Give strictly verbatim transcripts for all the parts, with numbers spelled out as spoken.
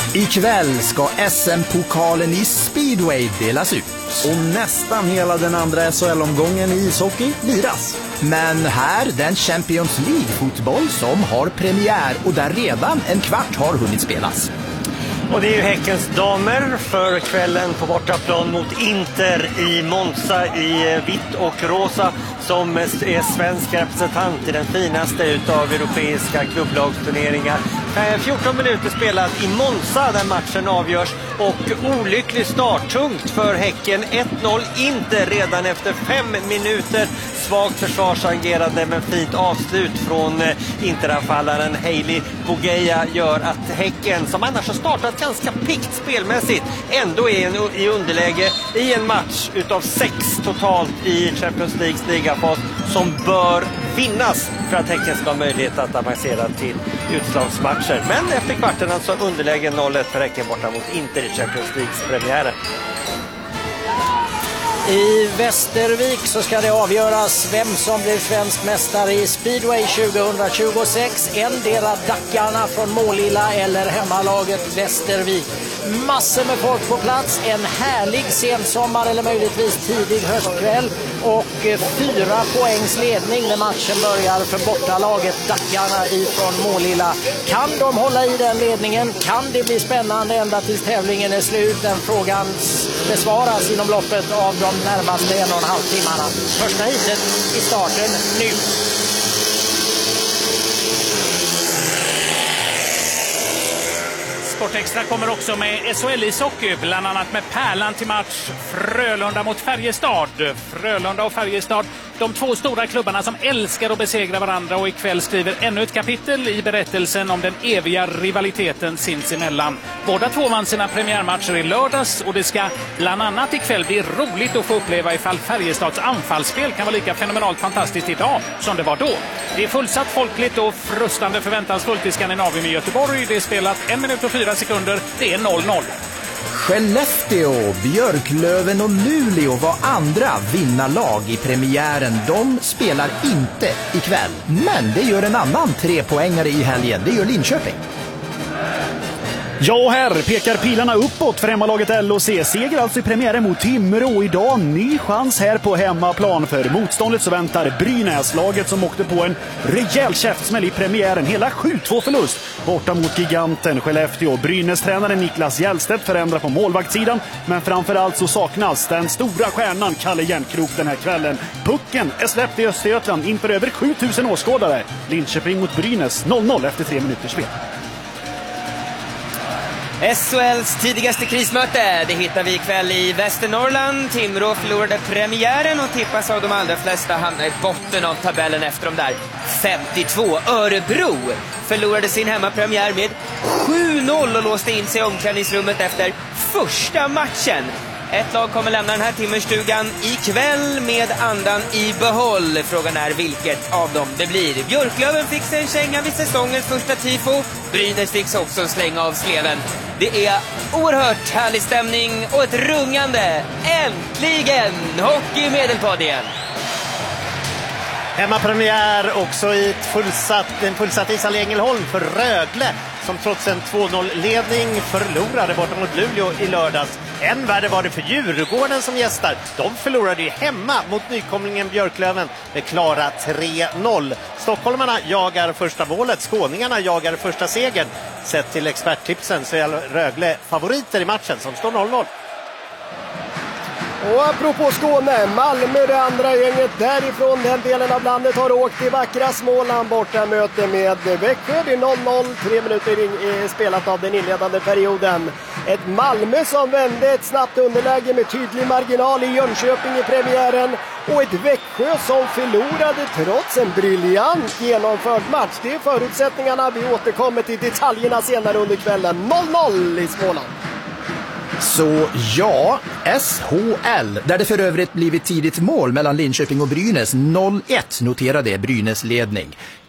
Ikväll ska S M-pokalen i speedway delas ut. Och nästan hela den andra S H L-omgången i ishockey liras. Men här den Champions League-fotboll som har premiär och där redan en kvart har hunnit spelas. Och det är ju Häckens damer för kvällen på bortaplan mot Inter i Monza i vitt och rosa som är svensk representant i den finaste utav europeiska klubblagsturneringar. fjorton minuter spelat i Monza där matchen avgörs och olycklig start, tungt för Häcken. ett noll Inter redan efter fem minuter. Svagt försvarsagerande men fint avslut från Interanfallaren Hailey Bogeja gör att Häcken, som annars har startat ganska pikt spelmässigt, ändå är i underläge i en match utav sex totalt i Champions Leagues ligafas som bör vinnas för att Häcken ska ha möjlighet att avancera till utslagsmatcher. Men efter kvarten alltså underläge noll ett för Häcken borta mot Inter i Champions Leagues premiären. I Västervik så ska det avgöras vem som blir svensk mästare i speedway tjugohundratjugosex. Endera Dackarna från Målilla eller hemmalaget Västervik. Massor med folk på plats, en härlig sensommar eller möjligtvis tidig höstkväll och fyra poängs ledning när matchen börjar för bortalaget Dackarna ifrån Målilla. Kan de hålla i den ledningen? Kan det bli spännande ända tills tävlingen är slut? Den frågan besvaras inom loppet av de närmaste en och en halv timmarna. Första heatet i starten nu. Sportextra kommer också med S H L-ishockey, bland annat med pärlan till match Frölunda mot Färjestad. Frölunda och Färjestad, de två stora klubbarna som älskar att besegra varandra, och ikväll skriver ännu ett kapitel i berättelsen om den eviga rivaliteten sinsemellan. Båda två vann sina premiärmatcher i lördags och det ska bland annat ikväll bli roligt att få uppleva ifall Färjestads anfallsspel kan vara lika fenomenalt fantastiskt idag som det var då. Det är fullsatt, folkligt och frustande förväntansfullt i Skandinavien i Göteborg. Det är spelat en minut och fyra sekunder. Det är noll noll. Skellefteå, Björklöven och Luleå var andra vinnarlag i premiären. De spelar inte ikväll, men det gör en annan trepoängare i helgen. Det gör Linköping. Ja, här pekar pilarna uppåt för hemmalaget L O C. Seger alltså i premiären mot Timrå idag. Ny chans här på hemmaplan. För motståndet så väntar Brynäs-laget som åkte på en rejäl käftsmäll i premiären. Hela sju två förlust borta mot giganten Skellefteå. Brynäs-tränaren Niklas Hjälstedt förändrar på målvaktssidan. Men framförallt så saknas den stora stjärnan Kalle Järnkrok den här kvällen. Pucken är släppt i Östergötland inför över sju tusen åskådare. Linköping mot Brynäs noll noll efter tre minuters spel. S H L:s tidigaste krismöte, det hittar vi ikväll i Västernorrland. Timrå förlorade premiären och tippas av de allra flesta hamna i botten av tabellen efter de där femtiotvå. Örebro förlorade sin hemmapremiär med sju noll och låste in sig i omklädningsrummet efter första matchen. Ett lag kommer lämna den här timmerstugan ikväll med andan i behåll. Frågan är vilket av dem det blir. Björklöven fick sig en känga vid säsongens första tifo. Brynäs fick också en släng av sleven. Det är oerhört härlig stämning och ett rungande. Äntligen hockey i Medelpad igen. Hemmapremiär också i ett fullsatt, en fullsatt ishall i Ängelholm för Rögle som trots en två noll-ledning förlorade borta mot Luleå i lördags. Än värre var det för Djurgården som gästar. De förlorade ju hemma mot nykomlingen Björklöven med klara tre noll. Stockholmarna jagar första målet, skåningarna jagar första segern. Sett till experttipsen så är Rögle favoriter i matchen som står noll noll. Och apropå Skåne, Malmö, det andra gänget därifrån den delen av landet, har åkt till vackra Småland borta möte med Växjö. Det är noll noll, tre minuter spelat av den inledande perioden. Ett Malmö som vände ett snabbt underläge med tydlig marginal i Jönköping i premiären. Och ett Växjö som förlorade trots en briljant genomförd match. Det är förutsättningarna, vi återkommer till detaljerna senare under kvällen. noll noll i Småland. Så ja, S H L, där det för övrigt blivit tidigt mål mellan Linköping och Brynäs, noll ett noterade Brynäs ledning.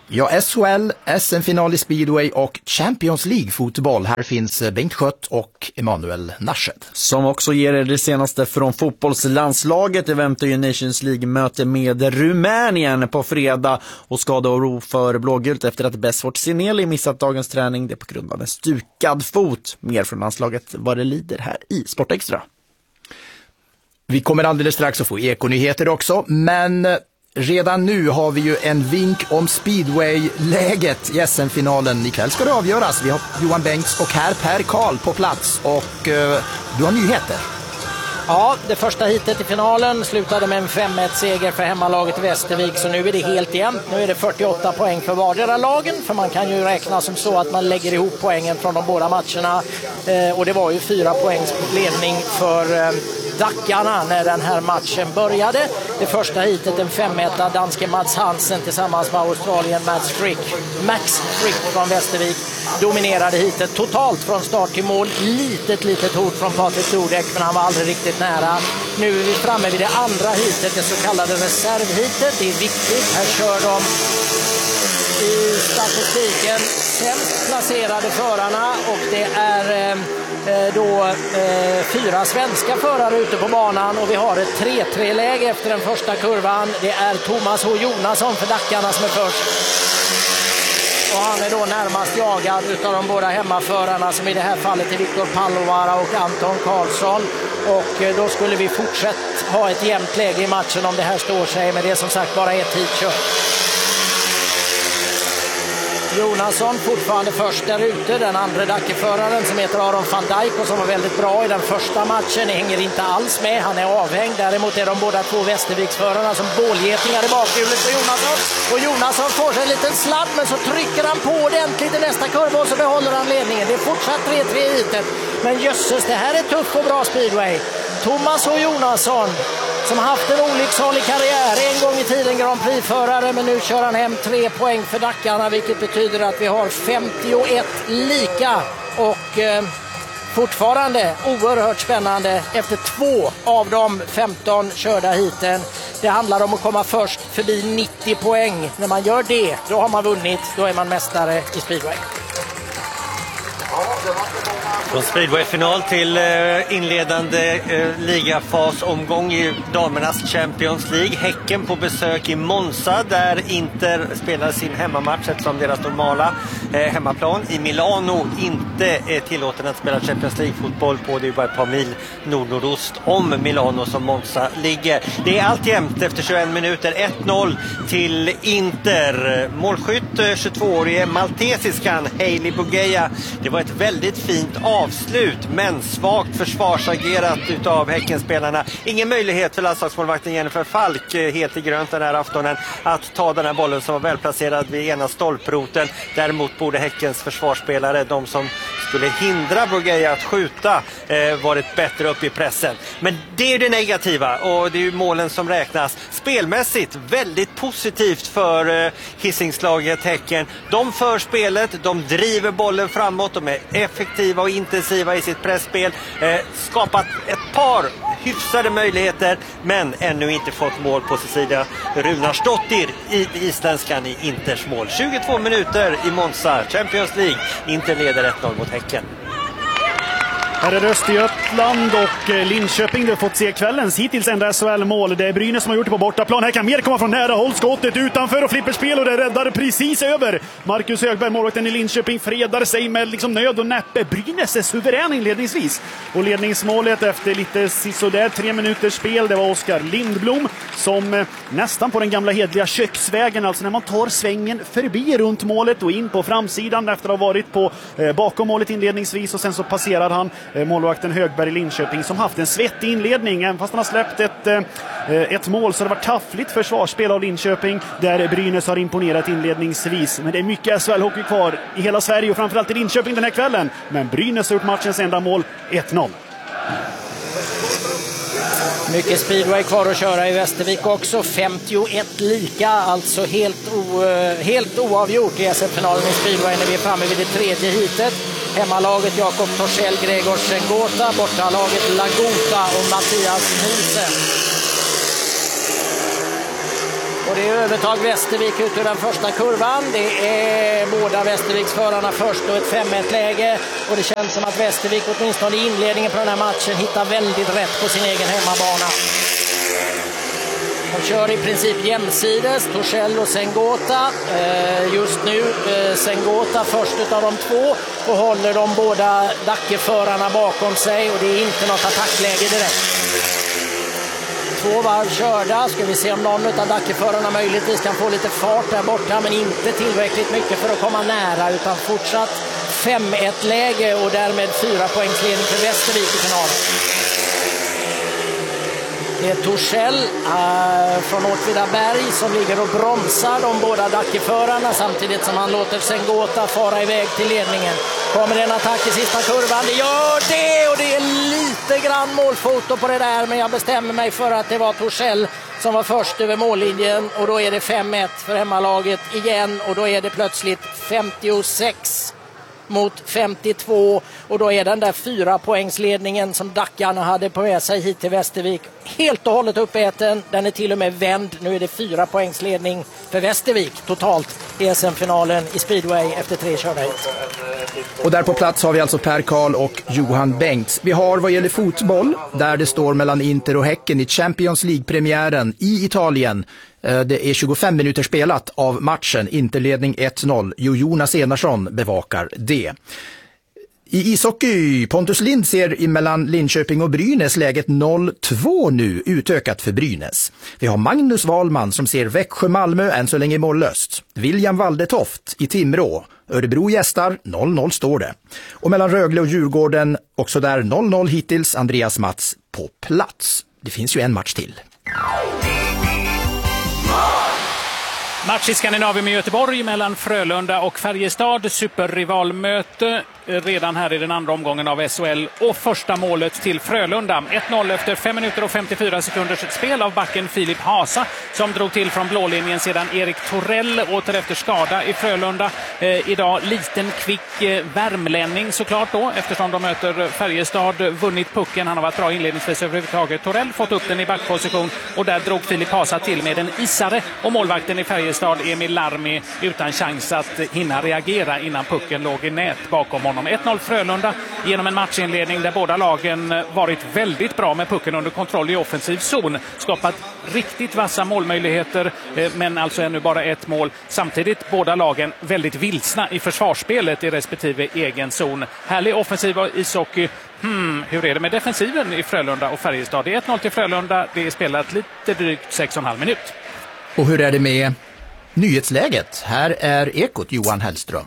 Ja, S H L, S M-final i speedway och Champions League-fotboll. Här finns Bengt Schött och Emanuel Nasched. Som också ger er det senaste från fotbollslandslaget. Det väntar ju Nations League-möte med Rumänien på fredag. Och skada och ro för blågult efter att Besfort Sineli missat dagens träning. Det är på grund av en stukad fot. Mer från landslaget vad det lider här i Sportextra. Vi kommer alldeles strax att få ekonyheter också, men redan nu har vi ju en vink om speedway-läget i S M-finalen. Ikväll ska det avgöras. Vi har Johan Bengts och här Per Karl på plats och uh, du har nyheter. Ja, det första hitet i finalen slutade med en fem ett seger för hemmalaget i Västervik, så nu är det helt jämnt. Nu är det fyrtioåtta poäng för vardera lagen, för man kan ju räkna som så att man lägger ihop poängen från de båda matcherna. Eh, och det var ju fyra poängs ledning för eh, Dackarna när den här matchen började. Det första hitet, en fem ett, danske Mats Hansen tillsammans med Australien Max Frick, Max Frick från Västervik dominerade hitet totalt från start till mål. Litet, litet hot från Patrik Dordek, men han var aldrig riktigt nära. Nu är vi framme vid det andra hitet, det så kallade reservhitet. Det är viktigt. Här kör de i statistiken sämst placerade förarna och det är eh, då eh, fyra svenska förare ute på banan och vi har ett tre tre-läge efter den första kurvan. Det är Thomas H. Jonasson för Dackarna som är först. Och han är då närmast jagad utav de båda hemmaförarna som i det här fallet är Viktor Pallovara och Anton Karlsson. Och eh, då skulle vi fortsatt ha ett jämnt läge i matchen om det här står sig, men det är som sagt bara ett hit kört. Jonasson fortfarande först där ute, den andra Dackeföraren som heter Aron van Dijk och som var väldigt bra i den första matchen hänger inte alls med, han är avhängd. Däremot är de båda två Västerviksförarna som bålgetingar i bakhjulet på Jonasson, och Jonasson får sig en liten sladd men så trycker han på ordentligt i nästa kurva och så behåller han ledningen. Det är fortsatt tre tre i hitet, men jösses, det här är tuff och bra speedway. Thomas och Jonasson som haft en olycksalig karriär, en gång i tiden Grand Prix-förare, men nu kör han hem tre poäng för Dackarna, vilket betyder att vi har femtioett lika och eh, fortfarande oerhört spännande efter två av de femton körda hiten. Det handlar om att komma först förbi nittio poäng. När man gör det, då har man vunnit, då är man mästare i speedway. Från speedway-final till eh, inledande eh, ligafasomgång i damernas Champions League. Häcken på besök i Monza där Inter spelar sin hemmamatch eftersom deras normala eh, hemmaplan i Milano inte är tillåten att spela Champions League-fotboll på. Det är bara ett par mil nord-nordost om Milano som Monza ligger. Det är allt jämnt efter tjugoen minuter. ett noll till Inter. Målskytt tjugotvåårige maltesiskan Hailey Bugeja. Det var ett väldigt fint avslut, men svagt försvarsagerat utav Häckenspelarna. Ingen möjlighet för landslagsmålvakten Jennifer Falk, helt i grönt den här aftonen, att ta den här bollen som var välplacerad vid ena stolproten. Däremot borde Häckens försvarsspelare, de som skulle hindra Bugeja att skjuta, eh, varit bättre upp i pressen. Men det är det negativa och det är ju målen som räknas. Spelmässigt väldigt positivt för eh, Hisingslaget Häcken. De för spelet, de driver bollen framåt, de är effektiva och intensiva i sitt pressspel. Eh, skapat ett par hyfsade möjligheter, men ännu inte fått mål på Cecilia Runarsdottir i isländskan i Inters mål. tjugotvå minuter i Monza, Champions League. Inter leder ett noll mot Häcken. Här är Östergötland och Linköping. Du har fått se kvällens hittills enda S H L-mål. Det är Brynäs som har gjort det på bortaplan. Här kan mer komma från nära håll. Skottet utanför och flipperspel och det räddar precis över. Marcus Högberg, målvakten i Linköping, fredar sig med liksom nöd och näppe. Brynäs är suverän inledningsvis. Och ledningsmålet efter lite sisådär tre minuters spel, det var Oskar Lindblom som nästan på den gamla hedliga köksvägen, alltså när man tar svängen förbi runt målet och in på framsidan efter att ha varit på eh, bakom målet inledningsvis, och sen så passerar han målvakten Högberg i Linköping som haft en svettig inledning. Även fast han har släppt ett, ett mål så det var taffligt försvarsspel av Linköping där Brynäs har imponerat inledningsvis. Men det är mycket S H L-hockey kvar i hela Sverige och framförallt i Linköping den här kvällen. Men Brynäs har gjort matchens enda mål, ett noll. Mycket speedway kvar att köra i Västervik också. femtioett lika, alltså helt, o, helt oavgjort i S M-finalen i speedway när vi är framme vid det tredje hitet. Hemmalaget Jakob Torssell, Gregor Sengota, bortalaget Lagota och Mattias Nielsen. Och det är övertag Västervik ut ur den första kurvan. Det är båda Västerviksförarna först och ett fem ett läge. Och det känns som att Västervik åtminstone i inledningen på den här matchen hittar väldigt rätt på sin egen hemmabana. De kör i princip jämsides, Torssell och Sengota. Just nu Sengota först av de två och håller de båda Dackeförarna bakom sig och det är inte något attackläge direkt. Två varv körda, ska vi se om någon av Dackeförarna möjligtvis kan få lite fart där borta, men inte tillräckligt mycket för att komma nära, utan fortsatt fem ett läge och därmed fyra poängsledning för Västervik i finalen. Det är Torssell äh, från Åtvidaberg som ligger och bromsar de båda Dackeförarna samtidigt som han låter Sengota fara iväg till ledningen. Kommer en attack i sista kurvan? Det gör det och det är lite grann målfoto på det där, men jag bestämmer mig för att det var Torssell som var först över mållinjen och då är det fem ett för hemmalaget igen och då är det plötsligt femtiosex mot femtiotvå och då är den där fyra poängsledningen som Dackarna hade på med sig hit till Västervik helt och hållet uppäten. Den är till och med vänd. Nu är det fyra poängsledning för Västervik totalt i S M-finalen i speedway efter tre körda hit. Och där på plats har vi alltså Per Karl och Johan Bengts. Vi har vad gäller fotboll där det står mellan Inter och Häcken i Champions League-premiären i Italien. Det är tjugofem minuter spelat av matchen, Interledning ett noll. Jo Jonas Enarsson bevakar det. I ishockey, Pontus Lind ser mellan Linköping och Brynäs läget noll två nu, utökat för Brynäs. Vi har Magnus Wahlman som ser Växjö-Malmö än så länge mållöst. William Waldetoft i Timrå. Örebro gästar, noll noll står det. Och mellan Rögle och Djurgården, också där noll noll hittills, Andreas Mats på plats. Det finns ju en match till. Match i Skandinavien i Göteborg mellan Frölunda och Färjestad. Superrivalmöte redan här i den andra omgången av S H L. Och första målet till Frölunda. ett noll efter fem minuter och femtiofyra sekunders spel av backen Filip Hasa som drog till från blålinjen sedan Erik Torell åter efter skada i Frölunda. Eh, idag liten kvick eh, värmlänning såklart då eftersom de möter Färjestad. Vunnit pucken. Han har varit bra inledningsvis överhuvudtaget. Torell fått upp den i backposition och där drog Filip Hasa till med en isare och målvakten i Färjestad Emil Larmi utan chans att hinna reagera innan pucken låg i nät bakom honom. ett noll Frölunda genom en matchinledning där båda lagen varit väldigt bra med pucken under kontroll i offensiv zon. Skapat riktigt vassa målmöjligheter men alltså ännu bara ett mål. Samtidigt båda lagen väldigt vilsna i försvarsspelet i respektive egen zon. Härlig offensiv ishockey. Hmm, hur är det med defensiven i Frölunda och Färjestad? Det är ett noll till Frölunda. Det är spelat lite drygt sex och en halv minut. Och hur är det med nyhetsläget? Här är Ekot Johan Hellström.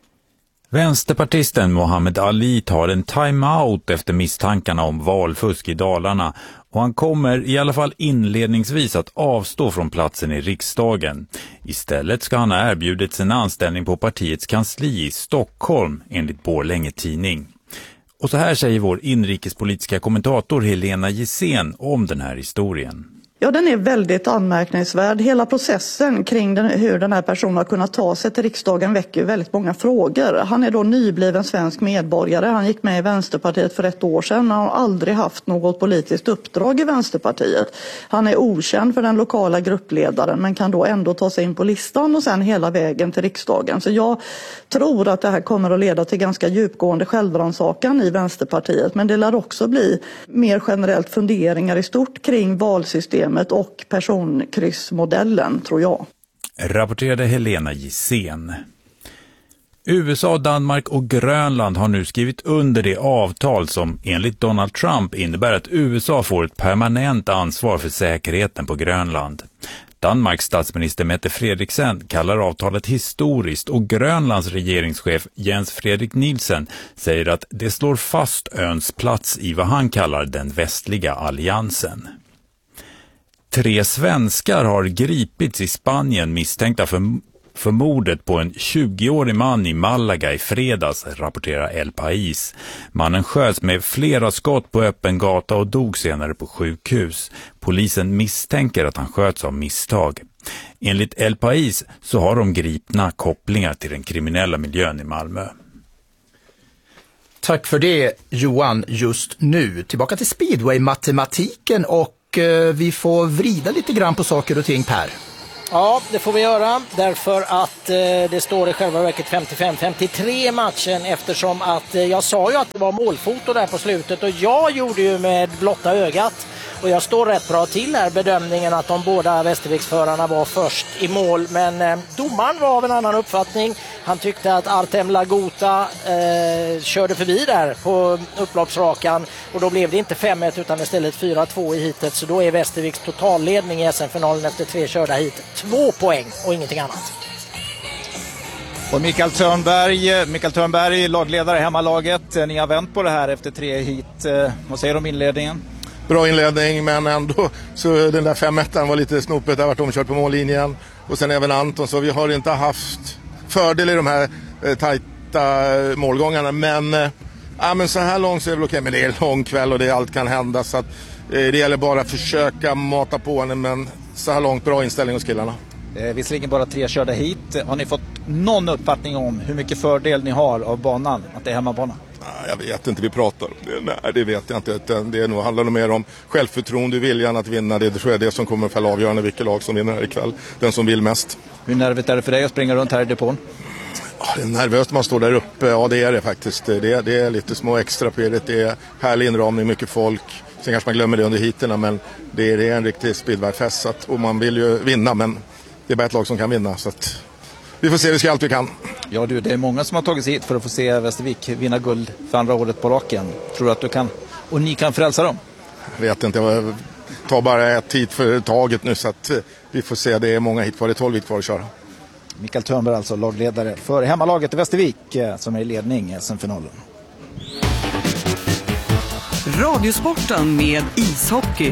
Vänsterpartisten Mohammed Ali tar en timeout efter misstankarna om valfusk i Dalarna och han kommer i alla fall inledningsvis att avstå från platsen i riksdagen. Istället ska han ha erbjudits en anställning på partiets kansli i Stockholm enligt Borlänge tidning. Och så här säger vår inrikespolitiska kommentator Helena Gissén om den här historien. Ja, den är väldigt anmärkningsvärd. Hela processen kring den, hur den här personen har kunnat ta sig till riksdagen väcker väldigt många frågor. Han är då nybliven svensk medborgare. Han gick med i Vänsterpartiet för ett år sedan. Han har aldrig haft något politiskt uppdrag i Vänsterpartiet. Han är okänd för den lokala gruppledaren men kan då ändå ta sig in på listan och sen hela vägen till riksdagen. Så jag tror att det här kommer att leda till ganska djupgående självrannsakan i Vänsterpartiet. Men det lär också bli mer generellt funderingar i stort kring valsystem och personkryssmodellen, tror jag. Rapporterade Helena Gissén. U S A, Danmark och Grönland har nu skrivit under det avtal som enligt Donald Trump innebär att U S A får ett permanent ansvar för säkerheten på Grönland. Danmarks statsminister Mette Frederiksen kallar avtalet historiskt och Grönlands regeringschef Jens Frederik Nielsen säger att det slår fast öns plats i vad han kallar den västliga alliansen. Tre svenskar har gripits i Spanien misstänkta för, för mordet på en tjugoårig man i Malaga i fredags, rapporterar El País. Mannen sköts med flera skott på öppen gata och dog senare på sjukhus. Polisen misstänker att han sköts av misstag. Enligt El País så har de gripna kopplingar till den kriminella miljön i Malmö. Tack för det Johan just nu. Tillbaka till speedway-matematiken och vi får vrida lite grann på saker och ting, Per. Ja, det får vi göra därför att eh, det står i själva verket femtiofem femtiotre matchen eftersom att eh, jag sa ju att det var målfoto där på slutet och jag gjorde ju med blotta ögat och jag står rätt bra till här bedömningen att de båda Västerviksförarna var först i mål men eh, domaren var av en annan uppfattning. Han tyckte att Artem Lagota eh, körde förbi där på upploppsrakan och då blev det inte fem ett utan istället fyra två i hitet så då är Västerviks totalledning i S M-finalen efter tre körda hit. Två poäng och ingenting annat. Och Mikael Törnberg, Mikael Törnberg, lagledare hemmalaget. Ni har vänt på det här efter tre hit. Vad säger du om inledningen? Bra inledning, men ändå så den där fem ettan var lite snopet. Det har varit omkört på mållinjen. Och sen även Anton, så vi har inte haft fördel i de här eh, tajta målgångarna. Men, eh, ja, men så här långt så är det väl okej. Men det är en lång kväll och det, allt kan hända. Så att, eh, det gäller bara att försöka mata på henne, men så här långt bra inställning hos killarna. Eh, visserligen bara tre körda hit. Har ni fått någon uppfattning om hur mycket fördel ni har av banan, att det är hemmabana? Jag vet inte, vi pratar om det. Nej, det vet jag inte. Det är nog, handlar nog mer om självförtroende och viljan att vinna. Det tror jag är det som kommer att fälla avgörande vilket lag som vinner här ikväll. Den som vill mest. Hur nervigt är det för dig att springa runt här i depån? Ja, det är nervöst man står där uppe. Ja, det är det faktiskt. Det är, det är lite små extra pirret. Det är härlig inramning, mycket folk. Sen kanske man glömmer det under hiterna, men det är, det är en riktig speedway-fest. Och man vill ju vinna, men det är bara ett lag som kan vinna. Så att vi får se, vi ska allt vi kan. Ja du, det är många som har tagit sig hit för att få se Västervik vinna guld för andra året på raken. Tror du att du kan, och ni kan frälsa dem? Jag vet inte, jag tar bara ett hit för taget nu så att vi får se. Det är många hit kvar, det är tolv hit kvar att köra. Mikael Törnberg alltså, lagledare för hemmalaget i Västervik som är i ledning i S M-finalen. Radiosporten med ishockey.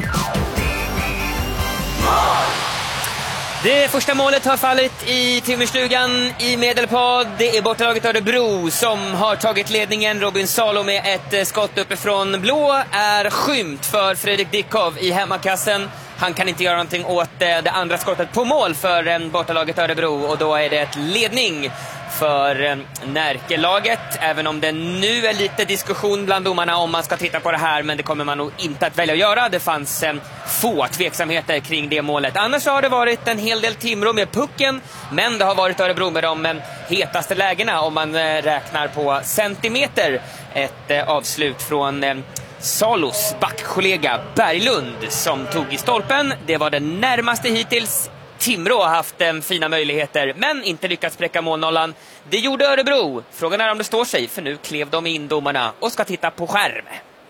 Det första målet har fallit i Timmerstugan i Medelpad. Det är bortalaget Örebro som har tagit ledningen. Robin Salo med ett skott uppifrån blå är skymt för Fredrik Dickov i hemmakassen. Han kan inte göra någonting åt det andra skottet på mål för bortalaget Örebro och då är det ett ledning för Närkelaget, även om det nu är lite diskussion bland domarna om man ska titta på det här, men det kommer man nog inte att välja att göra. Det fanns få tveksamheter kring det målet. Annars har det varit en hel del Timrå med pucken, men det har varit Örebro med de hetaste lägena om man räknar på centimeter. Ett avslut från Salos backkollega Berglund som tog i stolpen. Det var det närmaste hittills. Timrå har haft eh, fina möjligheter men inte lyckats spräcka målnollan. Det gjorde Örebro. Frågan är om det står sig, för nu klev de in domarna och ska titta på skärm.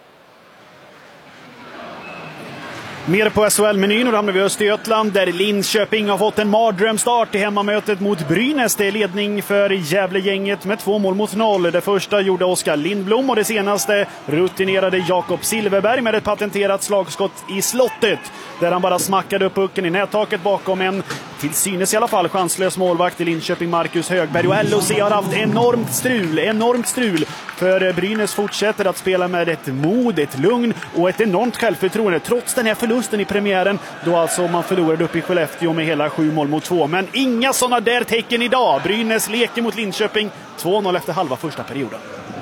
Mer på S H L-menyn och då hamnar vi i Östergötland där Linköping har fått en mardrömstart i hemmamötet mot Brynäs. Det är ledning för Gävlegänget med två mål mot noll. Det första gjorde Oskar Lindblom och det senaste rutinerade Jakob Silverberg med ett patenterat slagskott i slottet där han bara smackade upp pucken i nättaket bakom en till synes i alla fall chanslös målvakt i Linköping, Marcus Högberg. Och L O C har haft enormt strul, enormt strul för Brynäs fortsätter att spela med ett mod, ett lugn och ett enormt självförtroende trots den här förlusten i premiären då alltså man förlorade upp i Skellefteå med hela sju mål mot två. Men inga sådana där tecken idag. Brynäs leker mot Linköping två noll efter halva första perioden.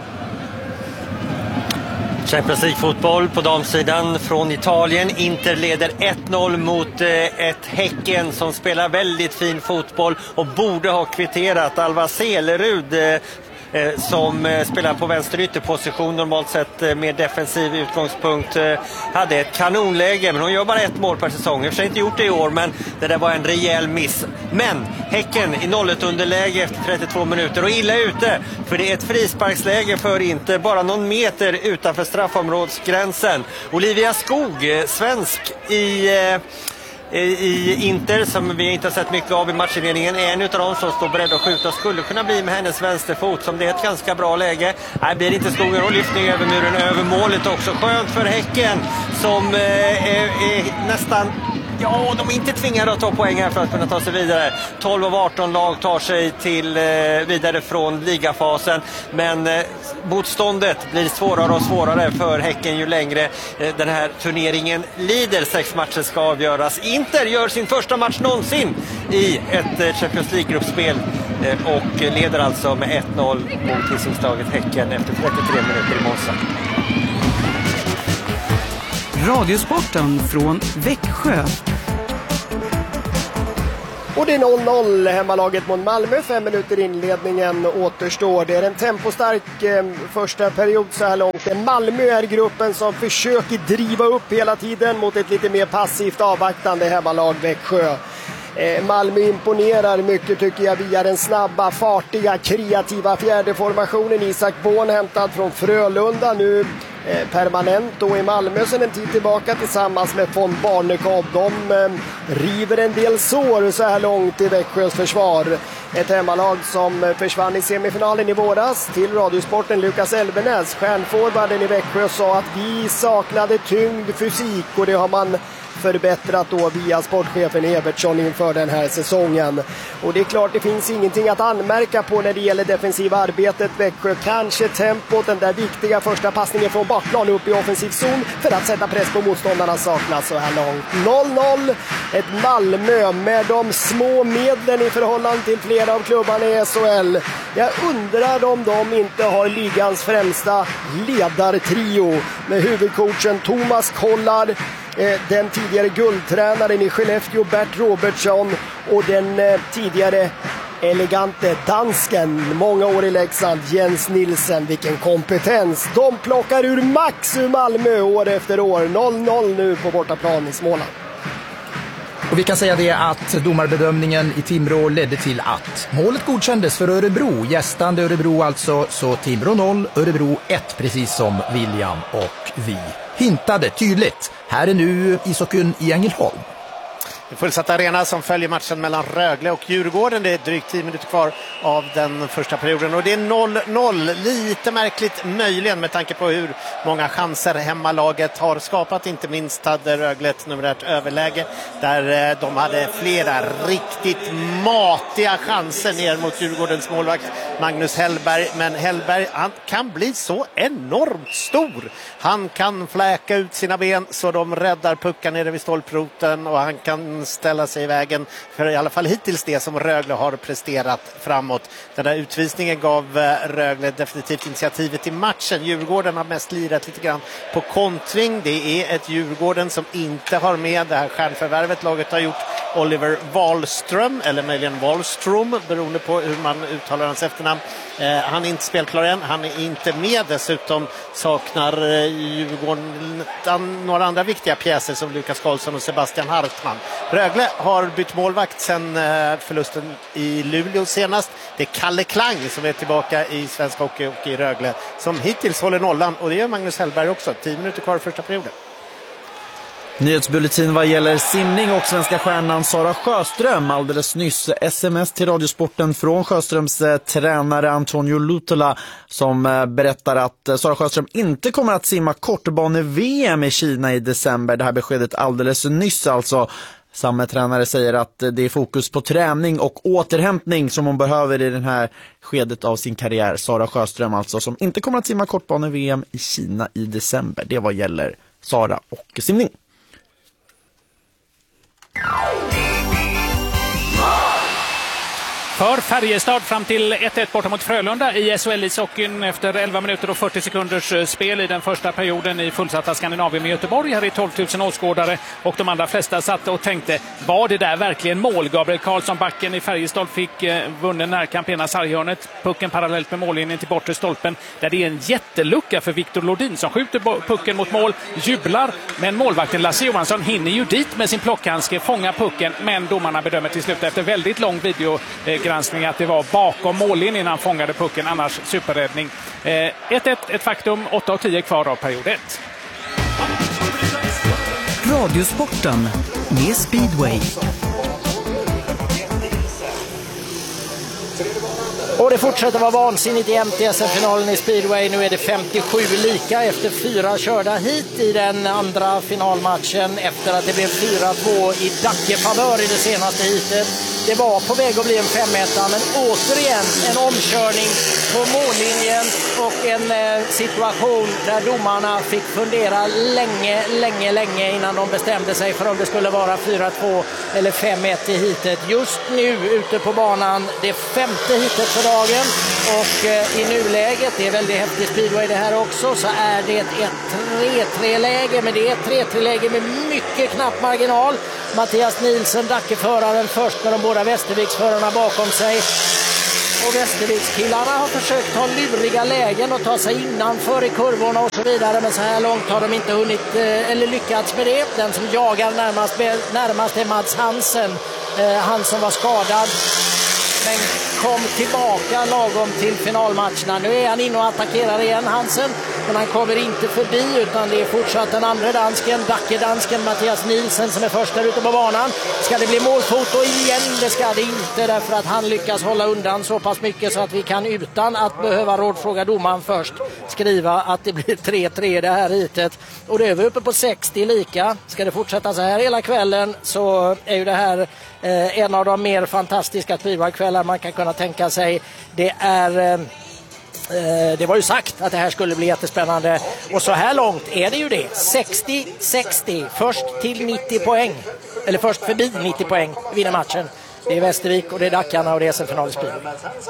Champions League-fotboll på damsidan från Italien. Inter leder ett noll mot ett Häcken som spelar väldigt fin fotboll och borde ha kvitterat. Alva Selerud som spelar på vänster ytterposition normalt sett med defensiv utgångspunkt hade ett kanonläge, men hon gör bara ett mål per säsong. Jag har inte gjort det i år, men det där var en rejäl miss. Men Häcken i noll ett underläge efter trettiotvå minuter och illa ute, för det är ett frisparksläge för Inter bara någon meter utanför straffområdsgränsen. Olivia Skog, svensk i i Inter, som vi inte har sett mycket av i matchinledningen, är en av dem som står beredd att skjuta. Skulle kunna bli med hennes vänsterfot, som det är ett ganska bra läge. Nej, blir inte Skogen och lyftning över muren, över målet också. Skönt för Häcken som eh, är, är nästan... Ja, de är inte tvingade att ta poäng här för att kunna ta sig vidare. tolv av arton lag tar sig till eh, vidare från ligafasen. Men eh, motståndet blir svårare och svårare för Häcken ju längre eh, den här turneringen lider. Sex matcher ska avgöras. Inter gör sin första match någonsin i ett eh, Champions League-gruppspel eh, och leder alltså med ett noll mot hisningstaget Häcken efter trettiotre minuter i Monza. Radiosporten från Växjö. Och det är noll noll hemmalaget mot Malmö. Fem minuter inledningen återstår. Det är en tempostark eh, första period så här långt. Malmö är gruppen som försöker driva upp hela tiden mot ett lite mer passivt avvaktande hemmalag Växjö. Eh, Malmö imponerar mycket tycker jag via den snabba, fartiga, kreativa fjärde formationen. Isak Born hämtad från Frölunda nu eh, permanent då i Malmö sedan en tid tillbaka tillsammans med von Barnekow. De eh, river en del sår så här långt i Växjös försvar. Ett hemmalag som försvann i semifinalen i våras till Radiosporten. Lukas Elbenäs, stjärnforwarden i Växjö, sa att vi saknade tyngd, fysik, och det har man förbättrat då via sportchefen Evertsson inför den här säsongen. Och det är klart, det finns ingenting att anmärka på när det gäller defensiva arbetet. Växjö kanske tempot, den där viktiga första passningen från bakplan upp i offensiv zon för att sätta press på motståndarna saknas så här långt. noll noll, ett Malmö med de små medlen i förhållande till flera av klubbarna i S H L. Jag undrar om de inte har ligans främsta ledartrio med huvudcoachen Thomas Kollar, den tidigare guldtränaren i Skellefteå Bert Robertsson och den eh, tidigare elegante dansken, många år i Leksand, Jens Nilsen. Vilken kompetens! De plockar ur max ur Malmö år efter år. noll noll nu på bortaplan i Småland. Och vi kan säga det att domarbedömningen i Timrå ledde till att målet godkändes för Örebro. Gästande Örebro alltså, så Timrå noll, Örebro ett, precis som William och vi hintade tydligt. Här är nu ishockeyn i Ängelholm. En fullsatt arena som följer matchen mellan Rögle och Djurgården. Det är drygt tio minuter kvar av den första perioden och det är noll noll. Lite märkligt möjligen med tanke på hur många chanser hemmalaget har skapat. Inte minst hade Rögle ett numerärt överläge där de hade flera riktigt matiga chanser ner mot Djurgårdens målvakt Magnus Hellberg. Men Hellberg, han kan bli så enormt stor. Han kan fläka ut sina ben så de räddar puckar nere vid stolproten och han kan ställa sig i vägen för i alla fall hittills det som Rögle har presterat framåt. Den där utvisningen gav Rögle definitivt initiativet i matchen. Djurgården har mest lirat lite grann på kontring. Det är ett Djurgården som inte har med det här stjärnförvärvet laget har gjort. Oliver Wahlström, eller möjligen Wahlström beroende på hur man uttalar hans efternamn. Eh, han är inte spelklar än, han är inte med. Dessutom saknar eh, Djurgården några andra viktiga pjäser som Lukas Karlsson och Sebastian Hartman. Rögle har bytt målvakt sen eh, förlusten i Luleå senast. Det är Kalle Klang som är tillbaka i svensk hockey och i Rögle som hittills håller nollan, och det gör Magnus Hellberg också. tio minuter kvar i första perioden. Nyhetsbulletin vad gäller simning och svenska stjärnan Sara Sjöström. Alldeles nyss sms till Radiosporten från Sjöströms eh, tränare Antonio Lutola som eh, berättar att eh, Sara Sjöström inte kommer att simma kortbane-V M i Kina i december. Det här beskedet alldeles nyss alltså. Samma tränare säger att eh, det är fokus på träning och återhämtning som hon behöver i den här skedet av sin karriär. Sara Sjöström alltså, som inte kommer att simma kortbane-V M i Kina i december. Det vad gäller Sara och simning. För Färjestad fram till ett ett borta mot Frölunda i S H L-ishockeyn efter elva minuter och fyrtio sekunders spel i den första perioden i fullsatta Skandinavien med Göteborg. Här är tolv tusen åskådare och de andra flesta satt och tänkte, var det där verkligen mål? Gabriel Karlsson, backen i Färjestad, fick eh, vunnen närkamp ena sarghörnet. Pucken parallellt med mållinjen till bortre stolpen där det är en jättelucka för Viktor Lodin som skjuter pucken mot mål, jublar, men målvakten Lasse Johansson hinner ju dit med sin plockhandske, fånga pucken, men domarna bedömer till slut efter väldigt lång video eh, granskning att det var bakom mållinjen innan han fångade pucken, annars superräddning. ett ett, ett faktum, åtta och tio kvar av period ett. Radiosporten med Speedway. Och det fortsätter vara vansinnigt jämnt i S M-finalen i Speedway. Nu är det femtiosju lika efter fyra körda hit i den andra finalmatchen efter att det blev fyra två i Dacke-favör i det senaste hitet. Det var på väg att bli en fem ett, men återigen en omkörning på mållinjen och en eh, situation där domarna fick fundera länge, länge, länge innan de bestämde sig för om det skulle vara fyra två eller fem ett i hitet. Just nu ute på banan, det femte hitet för dagen, och eh, i nuläget, det är väldigt häftig speedway det här också, så är det ett tre tre-läge, men det är ett tre tre-läge med mycket knapp marginal. Mattias Nielsen, Dackeföraren, först med de båda Västerviksförarna bakom sig. Och Västervikskillarna har försökt ta luriga lägen och ta sig innanför i kurvorna och så vidare, men så här långt har de inte hunnit eller lyckats med det. Den som jagar närmast, närmast är Mads Hansen, han som var skadad men kom tillbaka lagom till finalmatcherna. Nu är han inne och attackerar igen, Hansen, men han kommer inte förbi, utan det är fortsatt den andra dansken, Dacke-dansken Mattias Nielsen, som är först där ute på banan. Ska det bli målfoto igen? Det ska det inte, därför att han lyckas hålla undan så pass mycket så att vi kan, utan att behöva rådfråga domaren först, skriva att det blir tre tre det här hitet. Och det är vi uppe på sextio lika. Ska det fortsätta så här hela kvällen så är ju det här eh, en av de mer fantastiska speedwaykvällar man kan kunna tänka sig. Det är eh, det var ju sagt att det här skulle bli jättespännande, och så här långt är det ju det. sextio sextio, först till nittio poäng, eller först förbi nittio poäng vinner matchen. Det är Västervik och det är Dackarna och det är S M-final i speed.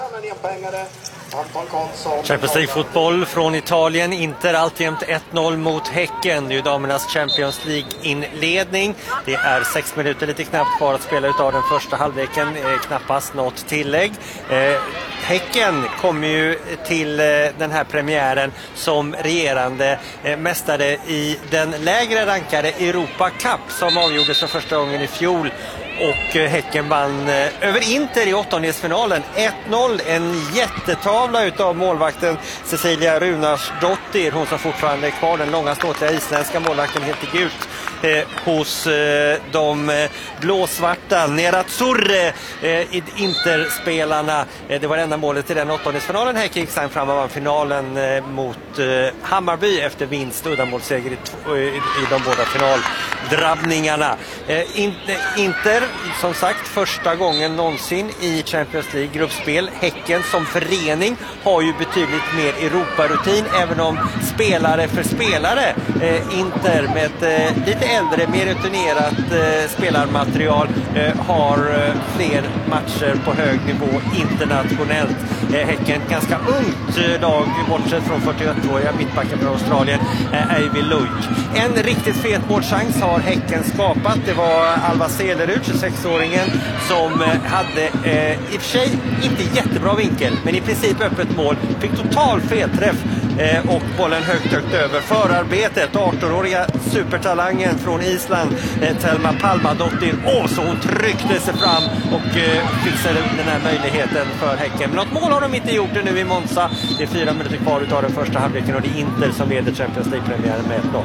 Champions League-fotboll från Italien. Inter alltjämt ett noll mot Häcken. Det är ju damernas Champions League-inledning. Det är sex minuter lite knappt kvar att spela utav den första halvleken. Eh, knappast något tillägg. Eh, Häcken kommer ju till eh, den här premiären som regerande eh, mästare i den lägre rankade Europa Cup som avgjordes för första gången i fjol. Och Häcken vann över Inter i åttondelsfinalen ett noll. En jättetavla utav målvakten Cecilia Runarsdottir. Hon som fortfarande är kvar, den långa ståtliga isländska målvakten, helt i gult eh, hos eh, de blåsvarta Nerazzurre eh, Interspelarna. Eh, det var enda målet i den åttondelsfinalen. Häcken gick sen fram och vann finalen eh, mot eh, Hammarby efter vinst och uddamålsseger i, i, i de båda finaldrabbningarna. Eh, in, Inter som sagt första gången någonsin i Champions League gruppspel. Häcken som förening har ju betydligt mer Europarutin, även om spelare för spelare eh, Inter med ett eh, lite äldre, mer rutinerat eh, spelarmaterial eh, har eh, fler matcher på hög nivå internationellt. Eh, Häcken ganska ungt eh, lag, bortsett från fyrtioett-åriga mittbacken från Australien, eh, Ivy Luik. En riktigt fet målchans har Häcken skapat. Det var Alva Selerud, tjugosexåringen, som hade eh, i och för sig inte jättebra vinkel, men i princip öppet mål, fick total felträff eh, och bollen högt högt över förarbetet. arton-åriga supertalangen från Island, eh, Telma Palmadottir, och så hon tryckte sig fram och eh, fixade den här möjligheten för Häcken. Men något mål har de inte gjort det nu i Monza. Det är fyra minuter kvar utav den första halvleken och det är Inter som leder Champions League-premiären med ett noll.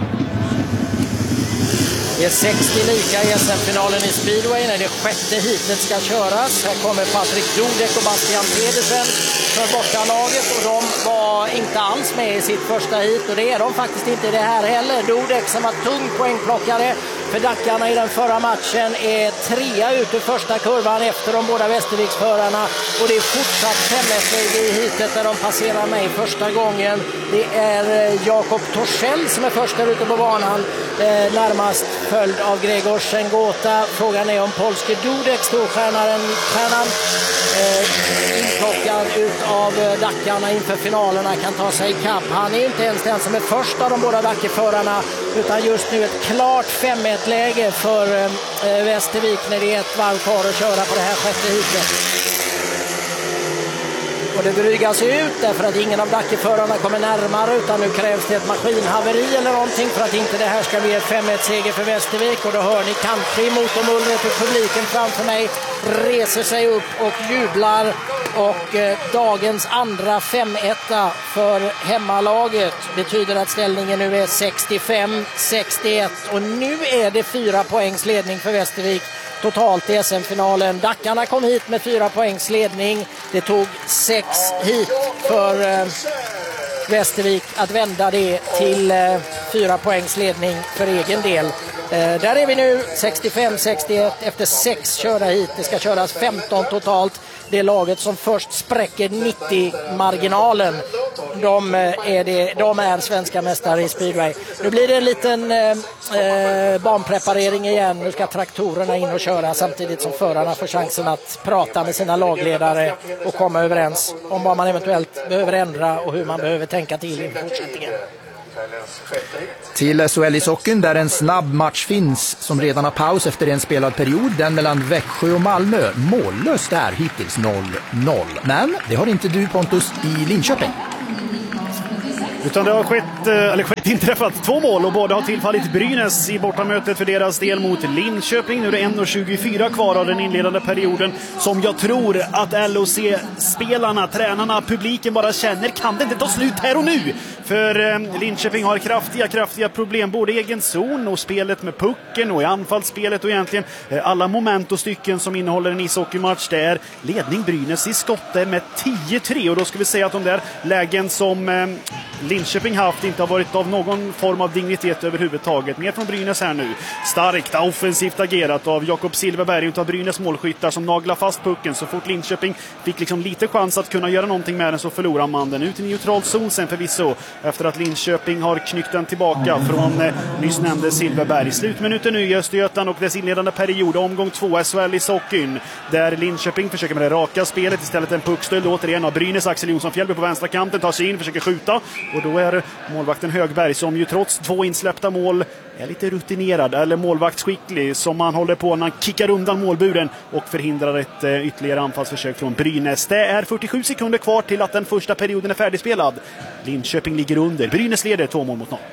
Det är sextio lika i S M-finalen i speedway när det sjätte hitet ska köras. Här kommer Patrik Dudek och Bastian Pedersen för bortalaget, och de var inte alls med i sitt första hit, och det är de faktiskt inte i det här heller. Dudek, som var tung poängplockare för Dackarna i den förra matchen, är trea ut ur första kurvan efter de båda Västerviksförarna, och det är fortsatt fem ett i hitet där de passerar mig första gången. Det är Jakob Torssell som är först där ute på banan, eh, närmast följd av Gregor Sengota. Frågan är om polske Dudek, storstjärnan, stjärnan, eh, inplockad utav Dackarna inför finalerna, kan ta sig i kapp. Han är inte ens den som är först av de båda Dackeförarna, utan just nu ett klart fem ett-läge för eh, Västervik när det är ett varv kvar att köra på det här sjätte hitet. Och det drygas ut därför att ingen av Dackeförarna kommer närmare, utan nu krävs det ett maskinhaveri eller någonting för att inte det här ska bli ett fem ett-seger för Västervik. Och då hör ni country mot omulret och publiken framför mig reser sig upp och jublar. Och eh, dagens andra fem ett för hemmalaget betyder att ställningen nu är sextiofem sextioett, och nu är det fyra poängs ledning för Västervik totalt i S M-finalen. Dackarna kom hit med fyra poängs ledning. Det tog sex hit för eh, Västervik att vända det till eh, fyra poängs ledning för egen del. Eh, där är vi nu sextiofem sextioett efter sex körda hit. Det ska köras femton totalt. Det laget som först spräcker nittio-marginalen. De är, det, de är svenska mästare i speedway. Nu blir det en liten eh, banpreparering igen. Nu ska traktorerna in och köra samtidigt som förarna får chansen att prata med sina lagledare och komma överens om vad man eventuellt behöver ändra och hur man behöver tänka till i fortsättningen. Till S H L-ishockeyn där en snabb match finns som redan har paus efter en spelad period. Den mellan Växjö och Malmö. Mållöst är hittills noll noll. Men det har inte du, Pontus, i Linköping. Utan det har skett, eller skett inträffat två mål och båda har tillfallit Brynäs i bortamötet för deras del mot Linköping. Nu är det en tjugofyra kvar av den inledande perioden som jag tror att L O C-spelarna, tränarna, publiken bara känner, kan det inte ta slut här och nu? För eh, Linköping har kraftiga, kraftiga problem både i egen zon och spelet med pucken och i anfallsspelet och egentligen eh, alla moment och stycken som innehåller en ishockeymatch. Det är ledning Brynäs i skottet med tio tre och då ska vi säga att de där lägen som eh, Linköping haft inte har varit av någon form av dignitet överhuvudtaget. Mer från Brynäs här nu. Starkt offensivt agerat av Jakob Silverberg utav Brynäs målskyttar som naglar fast pucken. Så fort Linköping fick liksom lite chans att kunna göra någonting med den så förlorar man den. Ut i neutral zon sen förvisso efter att Linköping har knyckt den tillbaka från eh, nyss nämnde Silverberg. Slutminuten nu i Östergötland och dess inledande period. Omgång två S H L i sockin där Linköping försöker med det raka spelet. Istället en puckstöld återigen av Brynäs. Axel Jonsson Fjällby på vänstra kanten tar sig in, försöker skjuta. Och då är målvakten Högberg som ju trots två insläppta mål är lite rutinerad eller målvaktsskicklig som man håller på när han kickar undan målburen och förhindrar ett eh, ytterligare anfallsförsök från Brynäs. Det är fyrtiosju sekunder kvar till att den första perioden är färdigspelad. Linköping ligger under. Brynäs leder två mål mot noll.